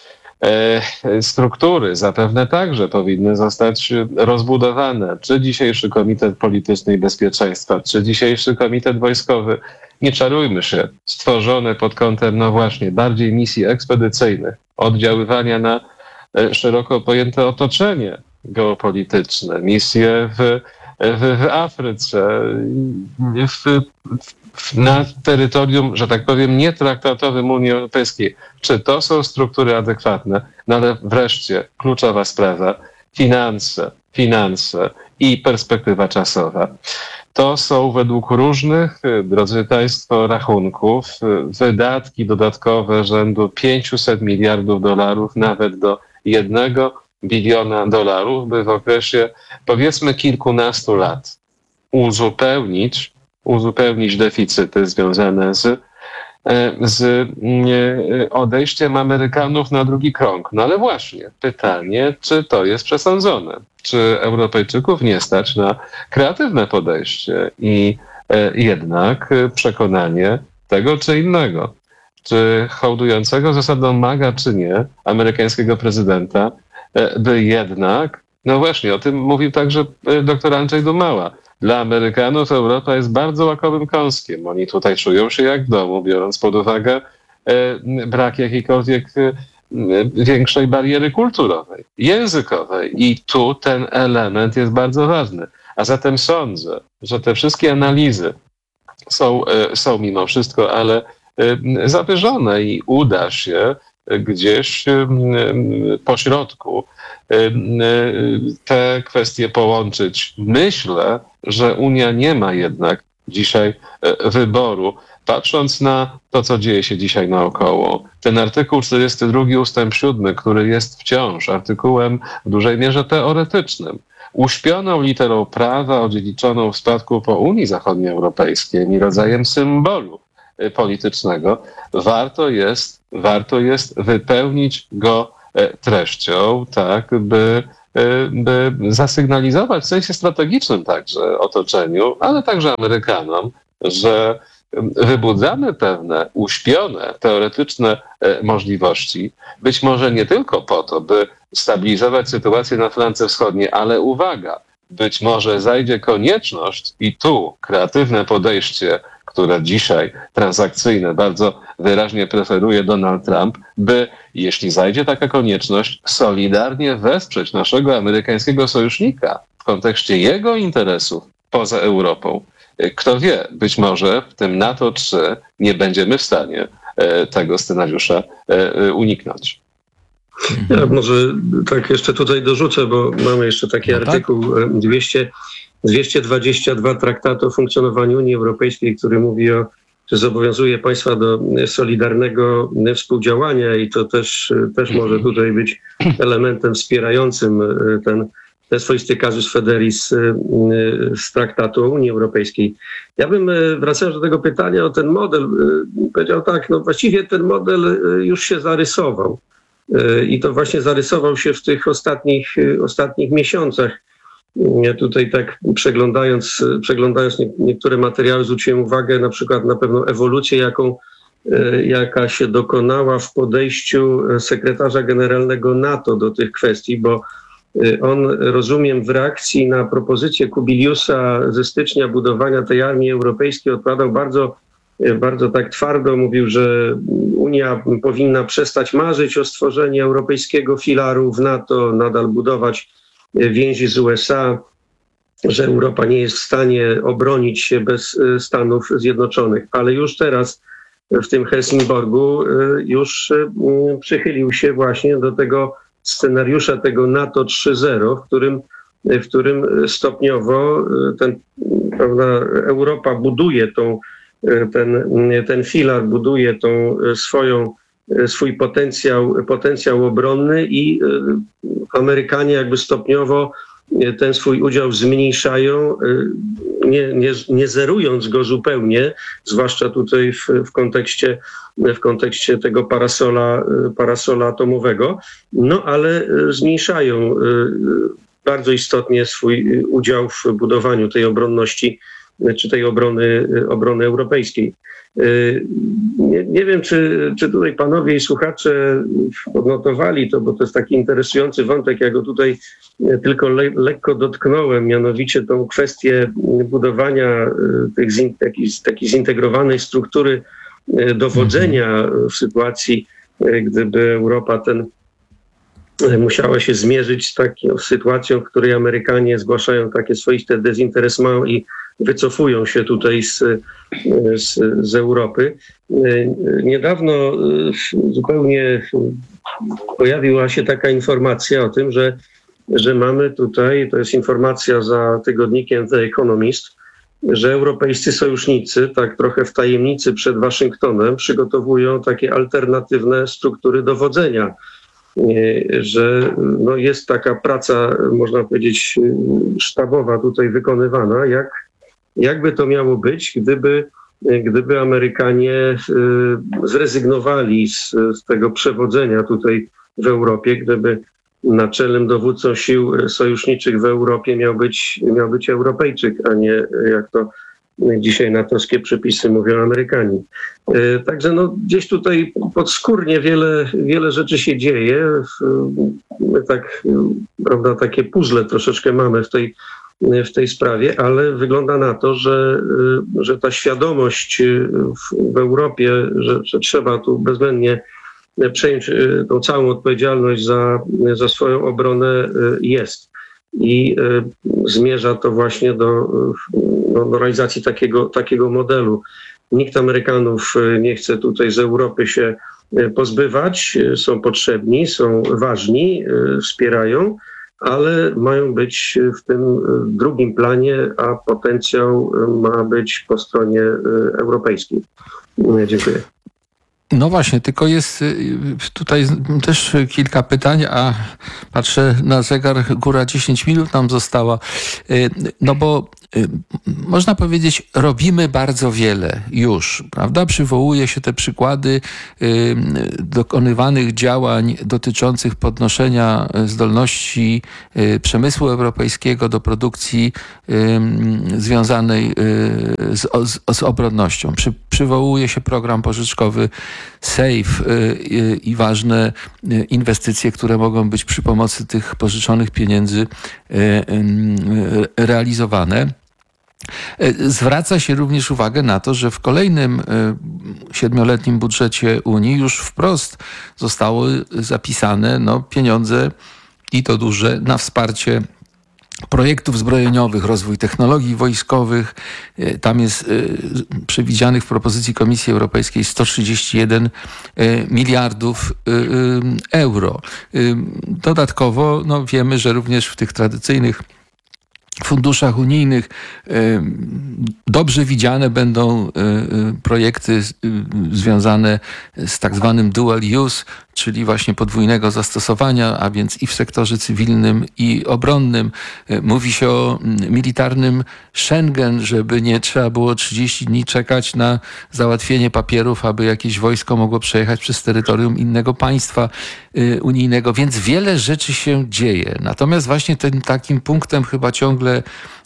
Struktury zapewne także powinny zostać rozbudowane. Czy dzisiejszy Komitet Polityczny i Bezpieczeństwa, czy dzisiejszy Komitet Wojskowy, nie czarujmy się, stworzone pod kątem, no właśnie, bardziej misji ekspedycyjnych, oddziaływania na szeroko pojęte otoczenie geopolityczne, misje w W, w Afryce, w, w, na terytorium, że tak powiem, nietraktatowym Unii Europejskiej. Czy to są struktury adekwatne? No ale wreszcie kluczowa sprawa, finanse, finanse i perspektywa czasowa. To są według różnych, drodzy Państwo, rachunków wydatki dodatkowe rzędu pięćset miliardów dolarów, nawet do jednego biliona dolarów, by w okresie powiedzmy kilkunastu lat uzupełnić, uzupełnić deficyty związane z, z odejściem Amerykanów na drugi krąg. No ale właśnie, pytanie, czy to jest przesądzone? Czy Europejczyków nie stać na kreatywne podejście i jednak przekonanie tego czy innego? Czy hołdującego zasadą maga, czy nie, amerykańskiego prezydenta, by jednak, no właśnie, o tym mówił także dr Andrzej Dumała, dla Amerykanów Europa jest bardzo łakowym kąskiem. Oni tutaj czują się jak w domu, biorąc pod uwagę brak jakiejkolwiek większej bariery kulturowej, językowej. I tu ten element jest bardzo ważny. A zatem sądzę, że te wszystkie analizy są, są mimo wszystko, ale zawyżone i uda się gdzieś po środku te kwestie połączyć. Myślę, że Unia nie ma jednak dzisiaj wyboru. Patrząc na to, co dzieje się dzisiaj naokoło, ten artykuł czterdziesty drugi ustęp siódmy, który jest wciąż artykułem w dużej mierze teoretycznym, uśpioną literą prawa odziedziczoną w spadku po Unii Zachodnioeuropejskiej i rodzajem symbolu politycznego, warto jest, warto jest wypełnić go treścią, tak, by, by zasygnalizować w sensie strategicznym także otoczeniu, ale także Amerykanom, że wybudzamy pewne uśpione, teoretyczne możliwości, być może nie tylko po to, by stabilizować sytuację na flance wschodniej, ale uwaga, być może zajdzie konieczność i tu kreatywne podejście, które dzisiaj transakcyjne bardzo wyraźnie preferuje Donald Trump, by, jeśli zajdzie taka konieczność, solidarnie wesprzeć naszego amerykańskiego sojusznika w kontekście jego interesów poza Europą. Kto wie, być może w tym NATO trzy nie będziemy w stanie tego scenariusza uniknąć. Ja może tak jeszcze tutaj dorzucę, bo mamy jeszcze taki no artykuł tak? dwieście dwadzieścia dwa Traktatu o funkcjonowaniu Unii Europejskiej, który mówi o, że zobowiązuje państwa do solidarnego współdziałania i to też, też może tutaj być elementem wspierającym ten, ten swoisty casus felleris z Traktatu o Unii Europejskiej. Ja bym, wracając do tego pytania o ten model, powiedział tak, no właściwie ten model już się zarysował. I to właśnie zarysował się w tych ostatnich, ostatnich miesiącach. Ja tutaj tak przeglądając, przeglądając niektóre materiały zwróciłem uwagę na przykład na pewną ewolucję, jaką, jaka się dokonała w podejściu sekretarza generalnego NATO do tych kwestii, bo on, rozumiem, w reakcji na propozycję Kubiliusa ze stycznia budowania tej armii europejskiej odpowiadał bardzo bardzo tak twardo, mówił, że Unia powinna przestać marzyć o stworzeniu europejskiego filaru w NATO, nadal budować więzi z U S A, że Europa nie jest w stanie obronić się bez Stanów Zjednoczonych. Ale już teraz w tym Helsingborgu już przychylił się właśnie do tego scenariusza, tego NATO trzy zero, w którym w którym stopniowo ten, prawda, Europa buduje tą Ten, ten filar buduje tą swoją, swój potencjał, potencjał obronny i Amerykanie jakby stopniowo ten swój udział zmniejszają, nie, nie, nie zerując go zupełnie, zwłaszcza tutaj w, w, kontekście, w kontekście tego parasola, parasola atomowego, no ale zmniejszają bardzo istotnie swój udział w budowaniu tej obronności czy tej obrony, obrony europejskiej. Nie, nie wiem, czy, czy tutaj panowie i słuchacze odnotowali to, bo to jest taki interesujący wątek, ja go tutaj tylko le, lekko dotknąłem, mianowicie tą kwestię budowania tych, takiej, takiej zintegrowanej struktury dowodzenia w sytuacji, gdyby Europa ten musiała się zmierzyć z taką sytuacją, w której Amerykanie zgłaszają takie swoiste dezinteresment i wycofują się tutaj z, z, z Europy. Niedawno zupełnie pojawiła się taka informacja o tym, że, że mamy tutaj, to jest informacja za tygodnikiem The Economist, że europejscy sojusznicy, tak trochę w tajemnicy przed Waszyngtonem, przygotowują takie alternatywne struktury dowodzenia. Że no jest taka praca, można powiedzieć, sztabowa tutaj wykonywana, jak, jakby to miało być, gdyby, gdyby Amerykanie zrezygnowali z, z tego przewodzenia tutaj w Europie, gdyby naczelnym dowódcą sił sojuszniczych w Europie miał być, miał być Europejczyk, a nie, jak to dzisiaj natowskie przepisy mówią, Amerykanie. Także no, gdzieś tutaj podskórnie wiele, wiele rzeczy się dzieje. My tak, prawda, takie puzzle troszeczkę mamy w tej, w tej sprawie, ale wygląda na to, że, że ta świadomość w, w Europie, że, że trzeba tu bezwzględnie przejąć tą całą odpowiedzialność za, za swoją obronę jest. i zmierza to właśnie do, no, do realizacji takiego, takiego modelu. Nikt Amerykanów nie chce tutaj z Europy się pozbywać, są potrzebni, są ważni, wspierają, ale mają być w tym drugim planie, a potencjał ma być po stronie europejskiej. Dziękuję. No właśnie, tylko jest tutaj też kilka pytań, a patrzę na zegar, góra dziesięć minut nam została. No bo można powiedzieć, robimy bardzo wiele już, prawda? Przywołuje się te przykłady dokonywanych działań dotyczących podnoszenia zdolności przemysłu europejskiego do produkcji związanej z, z, z obronnością. Przy, przywołuje się program pożyczkowy SAFE i ważne inwestycje, które mogą być przy pomocy tych pożyczonych pieniędzy realizowane. Zwraca się również uwagę na to, że w kolejnym siedmioletnim budżecie Unii już wprost zostały zapisane no, pieniądze i to duże na wsparcie projektów zbrojeniowych, rozwój technologii wojskowych. Tam jest przewidzianych w propozycji Komisji Europejskiej sto trzydzieści jeden miliardów euro. Dodatkowo no, wiemy, że również w tych tradycyjnych funduszach unijnych dobrze widziane będą projekty związane z tak zwanym dual use, czyli właśnie podwójnego zastosowania, a więc i w sektorze cywilnym, i obronnym. Mówi się o militarnym Schengen, żeby nie trzeba było trzydzieści dni czekać na załatwienie papierów, aby jakieś wojsko mogło przejechać przez terytorium innego państwa unijnego, więc wiele rzeczy się dzieje. Natomiast właśnie tym takim punktem chyba ciągle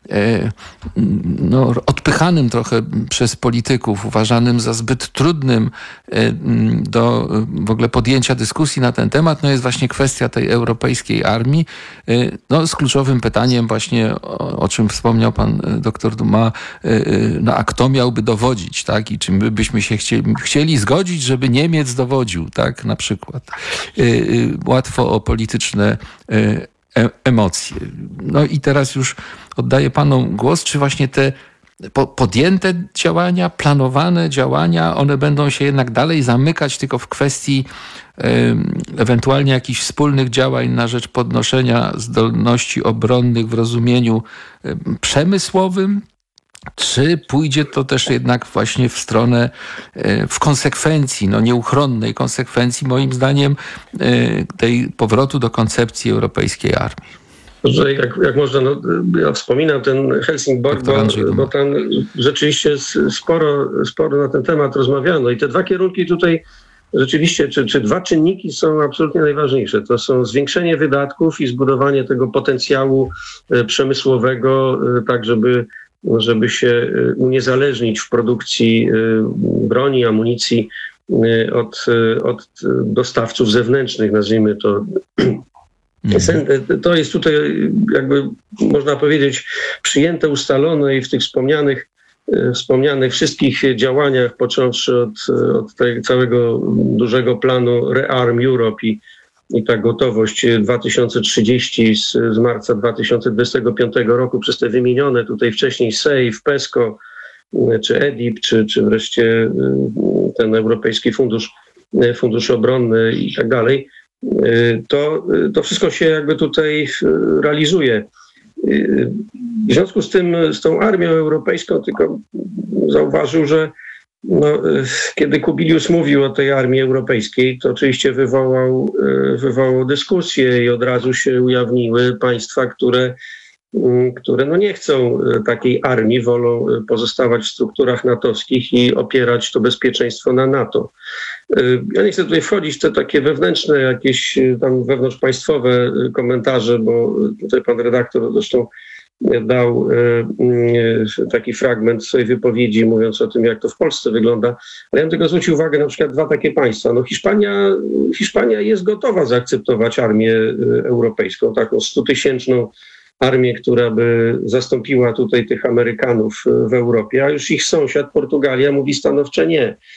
no, odpychanym trochę przez polityków, uważanym za zbyt trudnym do w ogóle podjęcia dyskusji na ten temat, no jest właśnie kwestia tej europejskiej armii, no z kluczowym pytaniem właśnie, o, o czym wspomniał pan doktor Dumas, no a kto miałby dowodzić, tak? I czy my byśmy się chcieli, chcieli zgodzić, żeby Niemiec dowodził, tak? Na przykład. Łatwo o polityczne emocje. No i teraz już oddaję panom głos, czy właśnie te podjęte działania, planowane działania, one będą się jednak dalej zamykać tylko w kwestii ewentualnie jakichś wspólnych działań na rzecz podnoszenia zdolności obronnych w rozumieniu przemysłowym, czy pójdzie to też jednak właśnie w stronę, w konsekwencji, no nieuchronnej konsekwencji moim zdaniem tej powrotu do koncepcji europejskiej armii? Że jak, jak można, no, ja wspominam ten Helsingborg, bo, bo tam rzeczywiście sporo, sporo na ten temat rozmawiano i te dwa kierunki tutaj rzeczywiście, czy, czy dwa czynniki są absolutnie najważniejsze. To są zwiększenie wydatków i zbudowanie tego potencjału przemysłowego, tak żeby żeby się uniezależnić w produkcji broni, amunicji od, od dostawców zewnętrznych, nazwijmy to. To jest tutaj jakby można powiedzieć przyjęte, ustalone i w tych wspomnianych, wspomnianych wszystkich działaniach, począwszy od, od tego całego dużego planu Rearm Europe i I ta gotowość dwa tysiące trzydzieści z, z marca dwa tysiące dwudziestego piątego roku przez te wymienione tutaj wcześniej SAFE, PESCO, czy E D I P, czy, czy wreszcie ten Europejski Fundusz, Fundusz Obronny i tak dalej, to, to wszystko się jakby tutaj realizuje. W związku z tym, z tą armią europejską tylko zauważył, że no, kiedy Kubilius mówił o tej armii europejskiej, to oczywiście wywołał, wywołał dyskusję i od razu się ujawniły państwa, które, które no nie chcą takiej armii, wolą pozostawać w strukturach natowskich i opierać to bezpieczeństwo na NATO. Ja nie chcę tutaj wchodzić w te takie wewnętrzne, jakieś tam wewnątrzpaństwowe komentarze, bo tutaj pan redaktor zresztą dał taki fragment swojej wypowiedzi, mówiąc o tym, jak to w Polsce wygląda. Ale ja bym tylko zwrócił uwagę na przykład dwa takie państwa. No Hiszpania, Hiszpania jest gotowa zaakceptować armię europejską, taką stutysięczną armię, która by zastąpiła tutaj tych Amerykanów w Europie, a już ich sąsiad Portugalia mówi stanowcze nie.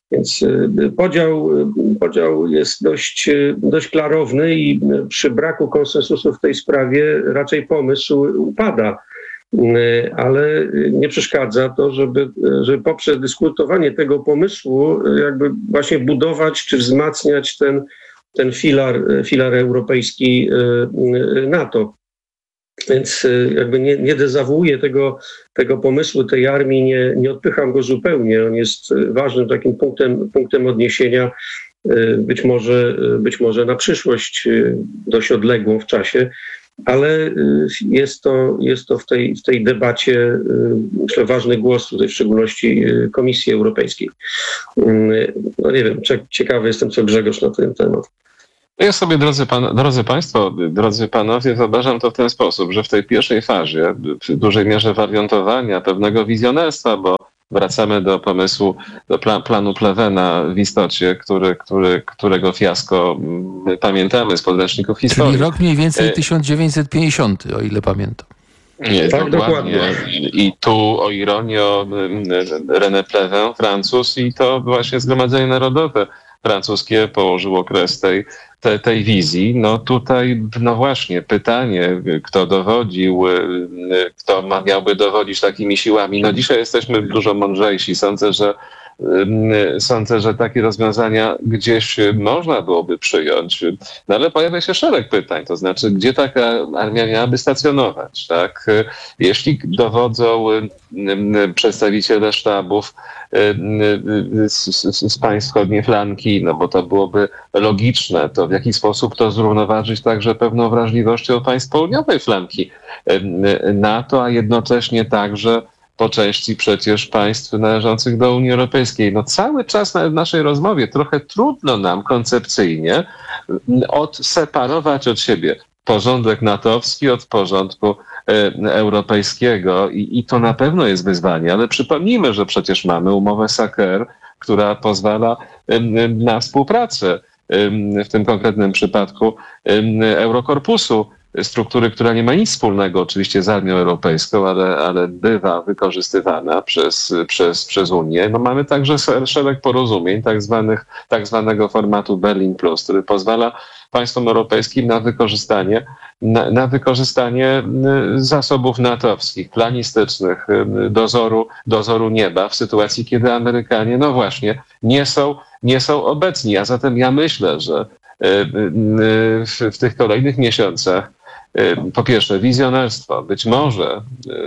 Więc podział, podział jest dość, dość klarowny i przy braku konsensusu w tej sprawie raczej pomysł upada. Ale nie przeszkadza to, żeby, żeby poprzez dyskutowanie tego pomysłu jakby właśnie budować czy wzmacniać ten, ten filar, filar europejski NATO. Więc jakby nie, nie dezawuuję tego, tego pomysłu, tej armii, nie, nie odpycham go zupełnie. On jest ważnym takim punktem, punktem odniesienia, być może, być może na przyszłość dość odległą w czasie, ale jest to, jest to w tej, w tej debacie, myślę, ważny głos tutaj, w szczególności Komisji Europejskiej. No nie wiem, ciekawy jestem, co Grzegorz na ten temat. Ja sobie, drodzy, pan, drodzy Państwo, drodzy Panowie, wyobrażam to w ten sposób, że w tej pierwszej fazie, w dużej mierze wariantowania, pewnego wizjonerstwa, bo wracamy do pomysłu, do pla, planu Plevena w istocie, który, który, którego fiasko pamiętamy z podręczników historii. Czyli rok mniej więcej tysiąc dziewięćset pięćdziesiąty, o ile pamiętam. Nie, tak, dokładnie. dokładnie. I tu, o ironio, René Pleven, Francuz, i to właśnie Zgromadzenie Narodowe francuskie położyło kres tej, tej, tej wizji. No tutaj, no właśnie, pytanie, kto dowodził, kto ma, miałby dowodzić takimi siłami. No dzisiaj jesteśmy dużo mądrzejsi. Sądzę, że Sądzę, że takie rozwiązania gdzieś można byłoby przyjąć, no ale pojawia się szereg pytań, to znaczy, gdzie taka armia miałaby stacjonować, tak? Jeśli dowodzą przedstawiciele sztabów z, z państw wschodniej flanki, no bo to byłoby logiczne, to w jaki sposób to zrównoważyć także pewną wrażliwością państw południowej flanki NATO, a jednocześnie także po części przecież państw należących do Unii Europejskiej. No cały czas w naszej rozmowie trochę trudno nam koncepcyjnie odseparować od siebie porządek natowski od porządku europejskiego i, i to na pewno jest wyzwanie, ale przypomnijmy, że przecież mamy umowę Saker, która pozwala na współpracę w tym konkretnym przypadku Eurokorpusu, struktury, która nie ma nic wspólnego oczywiście z armią europejską, ale, ale bywa wykorzystywana przez, przez, przez Unię. No mamy także szereg porozumień, tak, zwanych, tak zwanego formatu Berlin Plus, który pozwala państwom europejskim na wykorzystanie, na, na wykorzystanie zasobów natowskich, planistycznych, dozoru, dozoru nieba w sytuacji, kiedy Amerykanie, no właśnie, nie są, nie są obecni. A zatem ja myślę, że w, w tych kolejnych miesiącach po pierwsze wizjonerstwo, być może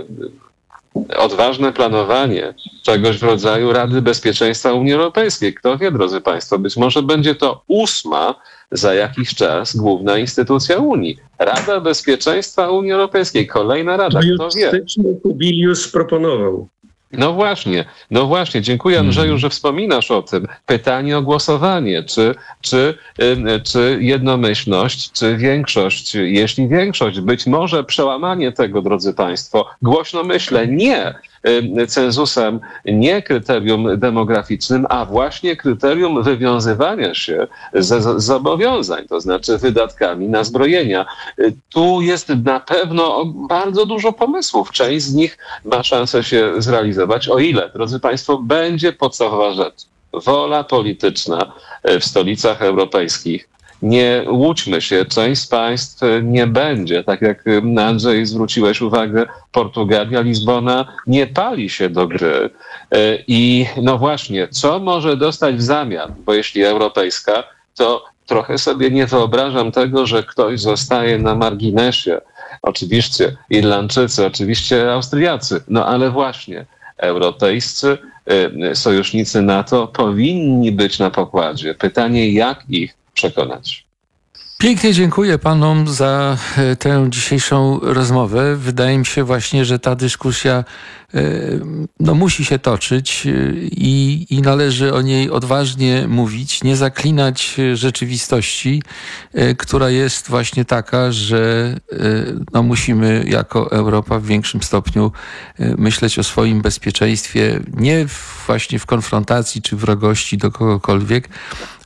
odważne planowanie czegoś w rodzaju Rady Bezpieczeństwa Unii Europejskiej. Kto wie, drodzy Państwo, być może będzie to ósma za jakiś czas główna instytucja Unii. Rada Bezpieczeństwa Unii Europejskiej, kolejna rada, kto wie. Styczny Kubilius proponował. No właśnie, no właśnie. Dziękuję, Andrzeju, że wspominasz o tym. Pytanie o głosowanie. Czy, czy, czy jednomyślność, czy większość? Jeśli większość, być może przełamanie tego, drodzy Państwo, głośno myślę, nie cenzusem, nie kryterium demograficznym, a właśnie kryterium wywiązywania się ze zobowiązań, to znaczy wydatkami na zbrojenia. Tu jest na pewno bardzo dużo pomysłów. Część z nich ma szansę się zrealizować, o ile, drodzy Państwo, będzie podstawowa rzecz. Wola polityczna w stolicach europejskich. Nie łudźmy się, część z państw nie będzie, tak jak Andrzej zwróciłeś uwagę, Portugalia, Lizbona nie pali się do gry. I no właśnie, co może dostać w zamian? Bo jeśli europejska, to trochę sobie nie wyobrażam tego, że ktoś zostaje na marginesie. Oczywiście Irlandczycy, oczywiście Austriacy, no ale właśnie europejscy sojusznicy NATO powinni być na pokładzie. Pytanie, jak ich przekonać. Pięknie dziękuję panom za tę dzisiejszą rozmowę. Wydaje mi się właśnie, że ta dyskusja no, musi się toczyć i, i należy o niej odważnie mówić, nie zaklinać rzeczywistości, która jest właśnie taka, że no, musimy jako Europa w większym stopniu myśleć o swoim bezpieczeństwie, nie właśnie w konfrontacji czy wrogości do kogokolwiek,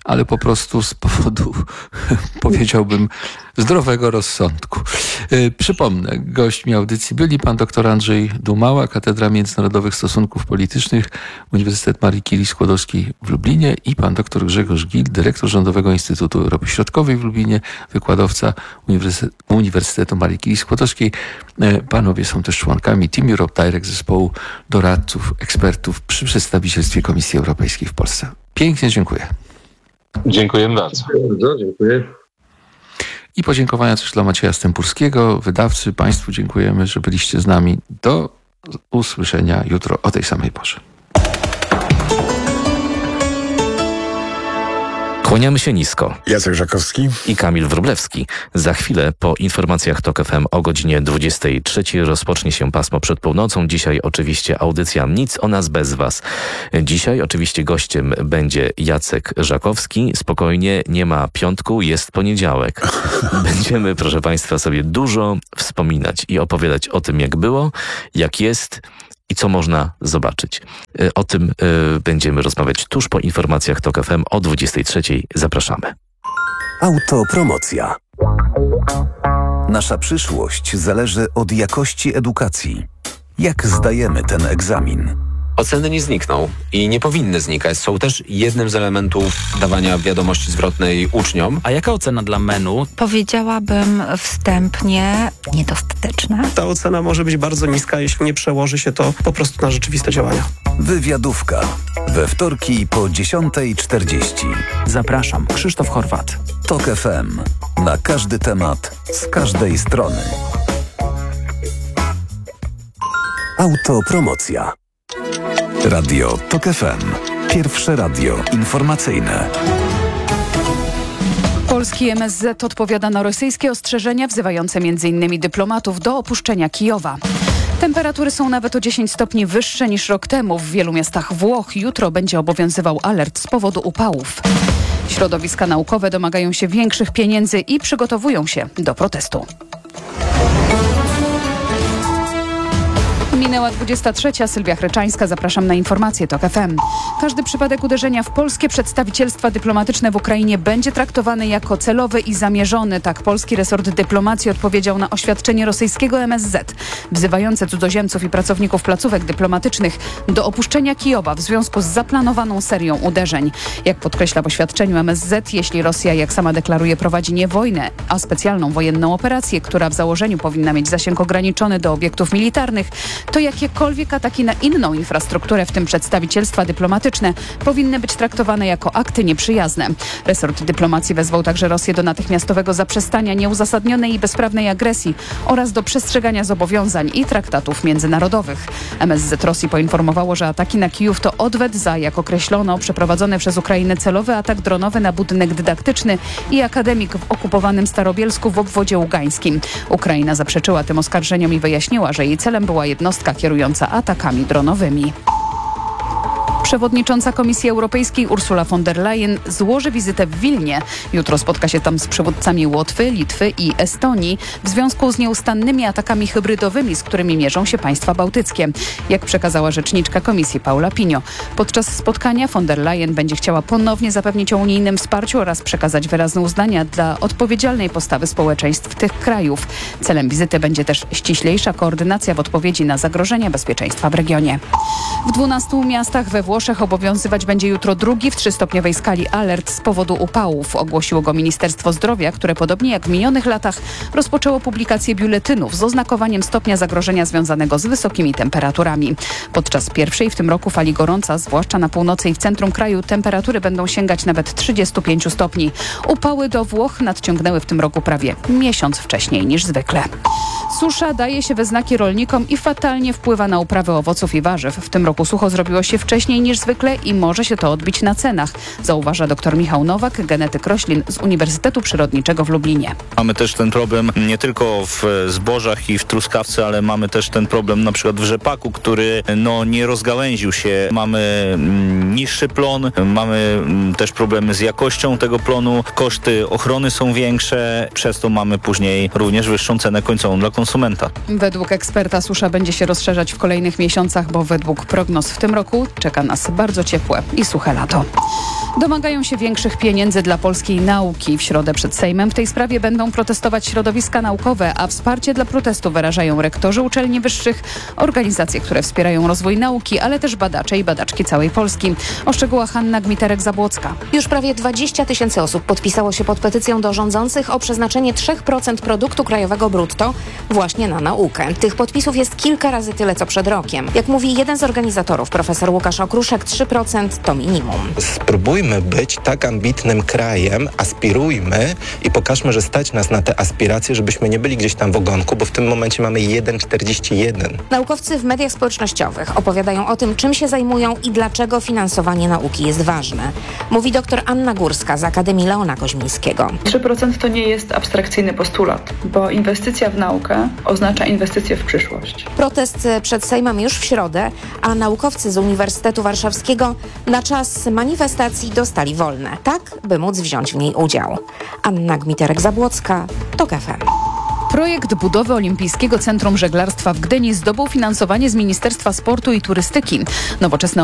ale po prostu z powodu, powiedziałbym, zdrowego rozsądku. Przypomnę, gośćmi audycji byli pan dr Andrzej Dumała, Katedra Międzynarodowych Stosunków Politycznych, Uniwersytet Marii Curie-Skłodowskiej w Lublinie i pan dr Grzegorz Gil, dyrektor Rządowego Instytutu Europy Środkowej w Lublinie, wykładowca Uniwersytetu, Uniwersytetu Marii Curie-Skłodowskiej. Panowie są też członkami Team Europe Direct, zespołu doradców, ekspertów przy przedstawicielstwie Komisji Europejskiej w Polsce. Pięknie dziękuję. Dziękujemy bardzo. Dziękuję bardzo, dziękuję. I podziękowania też dla Macieja Stępurskiego, wydawcy. Państwu dziękujemy, że byliście z nami. Do usłyszenia jutro o tej samej porze. Kłaniamy się nisko. Jacek Żakowski I Kamil Wróblewski. Za chwilę po informacjach TOK F M o godzinie dwudziestej trzeciej rozpocznie się pasmo przed północą. Dzisiaj oczywiście audycja Nic o nas bez was. Dzisiaj oczywiście gościem będzie Jacek Żakowski. Spokojnie, nie ma piątku, jest poniedziałek. Będziemy, proszę Państwa, sobie dużo wspominać i opowiadać o tym, jak było, jak jest i co można zobaczyć. O tym y, będziemy rozmawiać tuż po informacjach TOK F M o dwudziestej trzeciej. Zapraszamy. Autopromocja. Nasza przyszłość zależy od jakości edukacji. Jak zdajemy ten egzamin? Oceny nie znikną i nie powinny znikać. Są też jednym z elementów dawania wiadomości zwrotnej uczniom. A jaka ocena dla menu? Powiedziałabym wstępnie niedostateczna. Ta ocena może być bardzo niska, jeśli nie przełoży się to po prostu na rzeczywiste działania. Wywiadówka. We wtorki po dziesiątej czterdzieści. Zapraszam, Krzysztof Horwat. TOK F M. Na każdy temat, z każdej strony. Autopromocja. Radio TOK F M. Pierwsze radio informacyjne. Polski M S Z odpowiada na rosyjskie ostrzeżenia wzywające między innymi dyplomatów do opuszczenia Kijowa. Temperatury są nawet o dziesięć stopni wyższe niż rok temu. W wielu miastach Włoch jutro będzie obowiązywał alert z powodu upałów. Środowiska naukowe domagają się większych pieniędzy i przygotowują się do protestu. Minęła dwudziesta trzecia. Sylwia Chryczańska. Zapraszam na informacje TOK F M. Każdy przypadek uderzenia w polskie przedstawicielstwa dyplomatyczne w Ukrainie będzie traktowany jako celowy i zamierzony. Tak polski resort dyplomacji odpowiedział na oświadczenie rosyjskiego M S Z wzywające cudzoziemców i pracowników placówek dyplomatycznych do opuszczenia Kijowa w związku z zaplanowaną serią uderzeń. Jak podkreśla w oświadczeniu M S Z, jeśli Rosja, jak sama deklaruje, prowadzi nie wojnę, a specjalną wojenną operację, która w założeniu powinna mieć zasięg ograniczony do obiektów militarnych, to jakiekolwiek ataki na inną infrastrukturę, w tym przedstawicielstwa dyplomatyczne, powinny być traktowane jako akty nieprzyjazne. Resort dyplomacji wezwał także Rosję do natychmiastowego zaprzestania nieuzasadnionej i bezprawnej agresji oraz do przestrzegania zobowiązań i traktatów międzynarodowych. M S Z Rosji poinformowało, że ataki na Kijów to odwet za, jak określono, przeprowadzony przez Ukrainę celowy atak dronowy na budynek dydaktyczny i akademik w okupowanym Starobielsku w obwodzie ługańskim. Ukraina zaprzeczyła tym oskarżeniom i wyjaśniła, że jej celem była jednostka kierująca atakami dronowymi. Przewodnicząca Komisji Europejskiej Ursula von der Leyen złoży wizytę w Wilnie. Jutro spotka się tam z przywódcami Łotwy, Litwy i Estonii w związku z nieustannymi atakami hybrydowymi, z którymi mierzą się państwa bałtyckie. Jak przekazała rzeczniczka Komisji Paula Pinio. Podczas spotkania von der Leyen będzie chciała ponownie zapewnić o unijnym wsparciu oraz przekazać wyrazne uznania dla odpowiedzialnej postawy społeczeństw tych krajów. Celem wizyty będzie też ściślejsza koordynacja w odpowiedzi na zagrożenia bezpieczeństwa w regionie. W dwunastu miastach we Włoszech obowiązywać będzie jutro drugi w trzystopniowej skali alert z powodu upałów. Ogłosiło go Ministerstwo Zdrowia, które podobnie jak w minionych latach rozpoczęło publikację biuletynów z oznakowaniem stopnia zagrożenia związanego z wysokimi temperaturami. Podczas pierwszej w tym roku fali gorąca, zwłaszcza na północy i w centrum kraju, temperatury będą sięgać nawet trzydziestu pięciu stopni. Upały do Włoch nadciągnęły w tym roku prawie miesiąc wcześniej niż zwykle. Susza daje się we znaki rolnikom i fatalnie wpływa na uprawy owoców i warzyw. W tym roku sucho zrobiło się wcześniej niż zwykle i może się to odbić na cenach, zauważa dr Michał Nowak, genetyk roślin z Uniwersytetu Przyrodniczego w Lublinie. Mamy też ten problem nie tylko w zbożach i w truskawce, ale mamy też ten problem na przykład w rzepaku, który no, nie rozgałęził się. Mamy mm, niższy plon, mamy mm, też problemy z jakością tego plonu, koszty ochrony są większe, przez to mamy później również wyższą cenę końcową dla konsumenta. Według eksperta susza będzie się rozszerzać w kolejnych miesiącach, bo według prognoz w tym roku czeka nas nas bardzo ciepłe i suche lato. Domagają się większych pieniędzy dla polskiej nauki. W środę przed Sejmem w tej sprawie będą protestować środowiska naukowe, a wsparcie dla protestu wyrażają rektorzy uczelni wyższych, organizacje, które wspierają rozwój nauki, ale też badacze i badaczki całej Polski. O szczegółach Hanna Gmiterek-Zabłocka. Już prawie dwadzieścia tysięcy osób podpisało się pod petycją do rządzących o przeznaczenie trzy procent produktu krajowego brutto właśnie na naukę. Tych podpisów jest kilka razy tyle, co przed rokiem. Jak mówi jeden z organizatorów, profesor Łukasz Okruszek, trzy procent to minimum. Spróbujmy być tak ambitnym krajem, aspirujmy i pokażmy, że stać nas na te aspiracje, żebyśmy nie byli gdzieś tam w ogonku, bo w tym momencie mamy jeden przecinek czterdzieści jeden. Naukowcy w mediach społecznościowych opowiadają o tym, czym się zajmują i dlaczego finansowanie nauki jest ważne. Mówi dr Anna Górska z Akademii Leona Koźmińskiego. trzy procent to nie jest abstrakcyjny postulat, bo inwestycja w naukę oznacza inwestycję w przyszłość. Protest przed Sejmem już w środę, a naukowcy z Uniwersytetu Warszawskiego na czas manifestacji dostali wolne, tak by móc wziąć w niej udział. Anna Gmiterek-Zabłocka, TOK F M. Projekt budowy Olimpijskiego Centrum Żeglarstwa w Gdyni zdobył finansowanie z Ministerstwa Sportu i Turystyki. Nowoczesne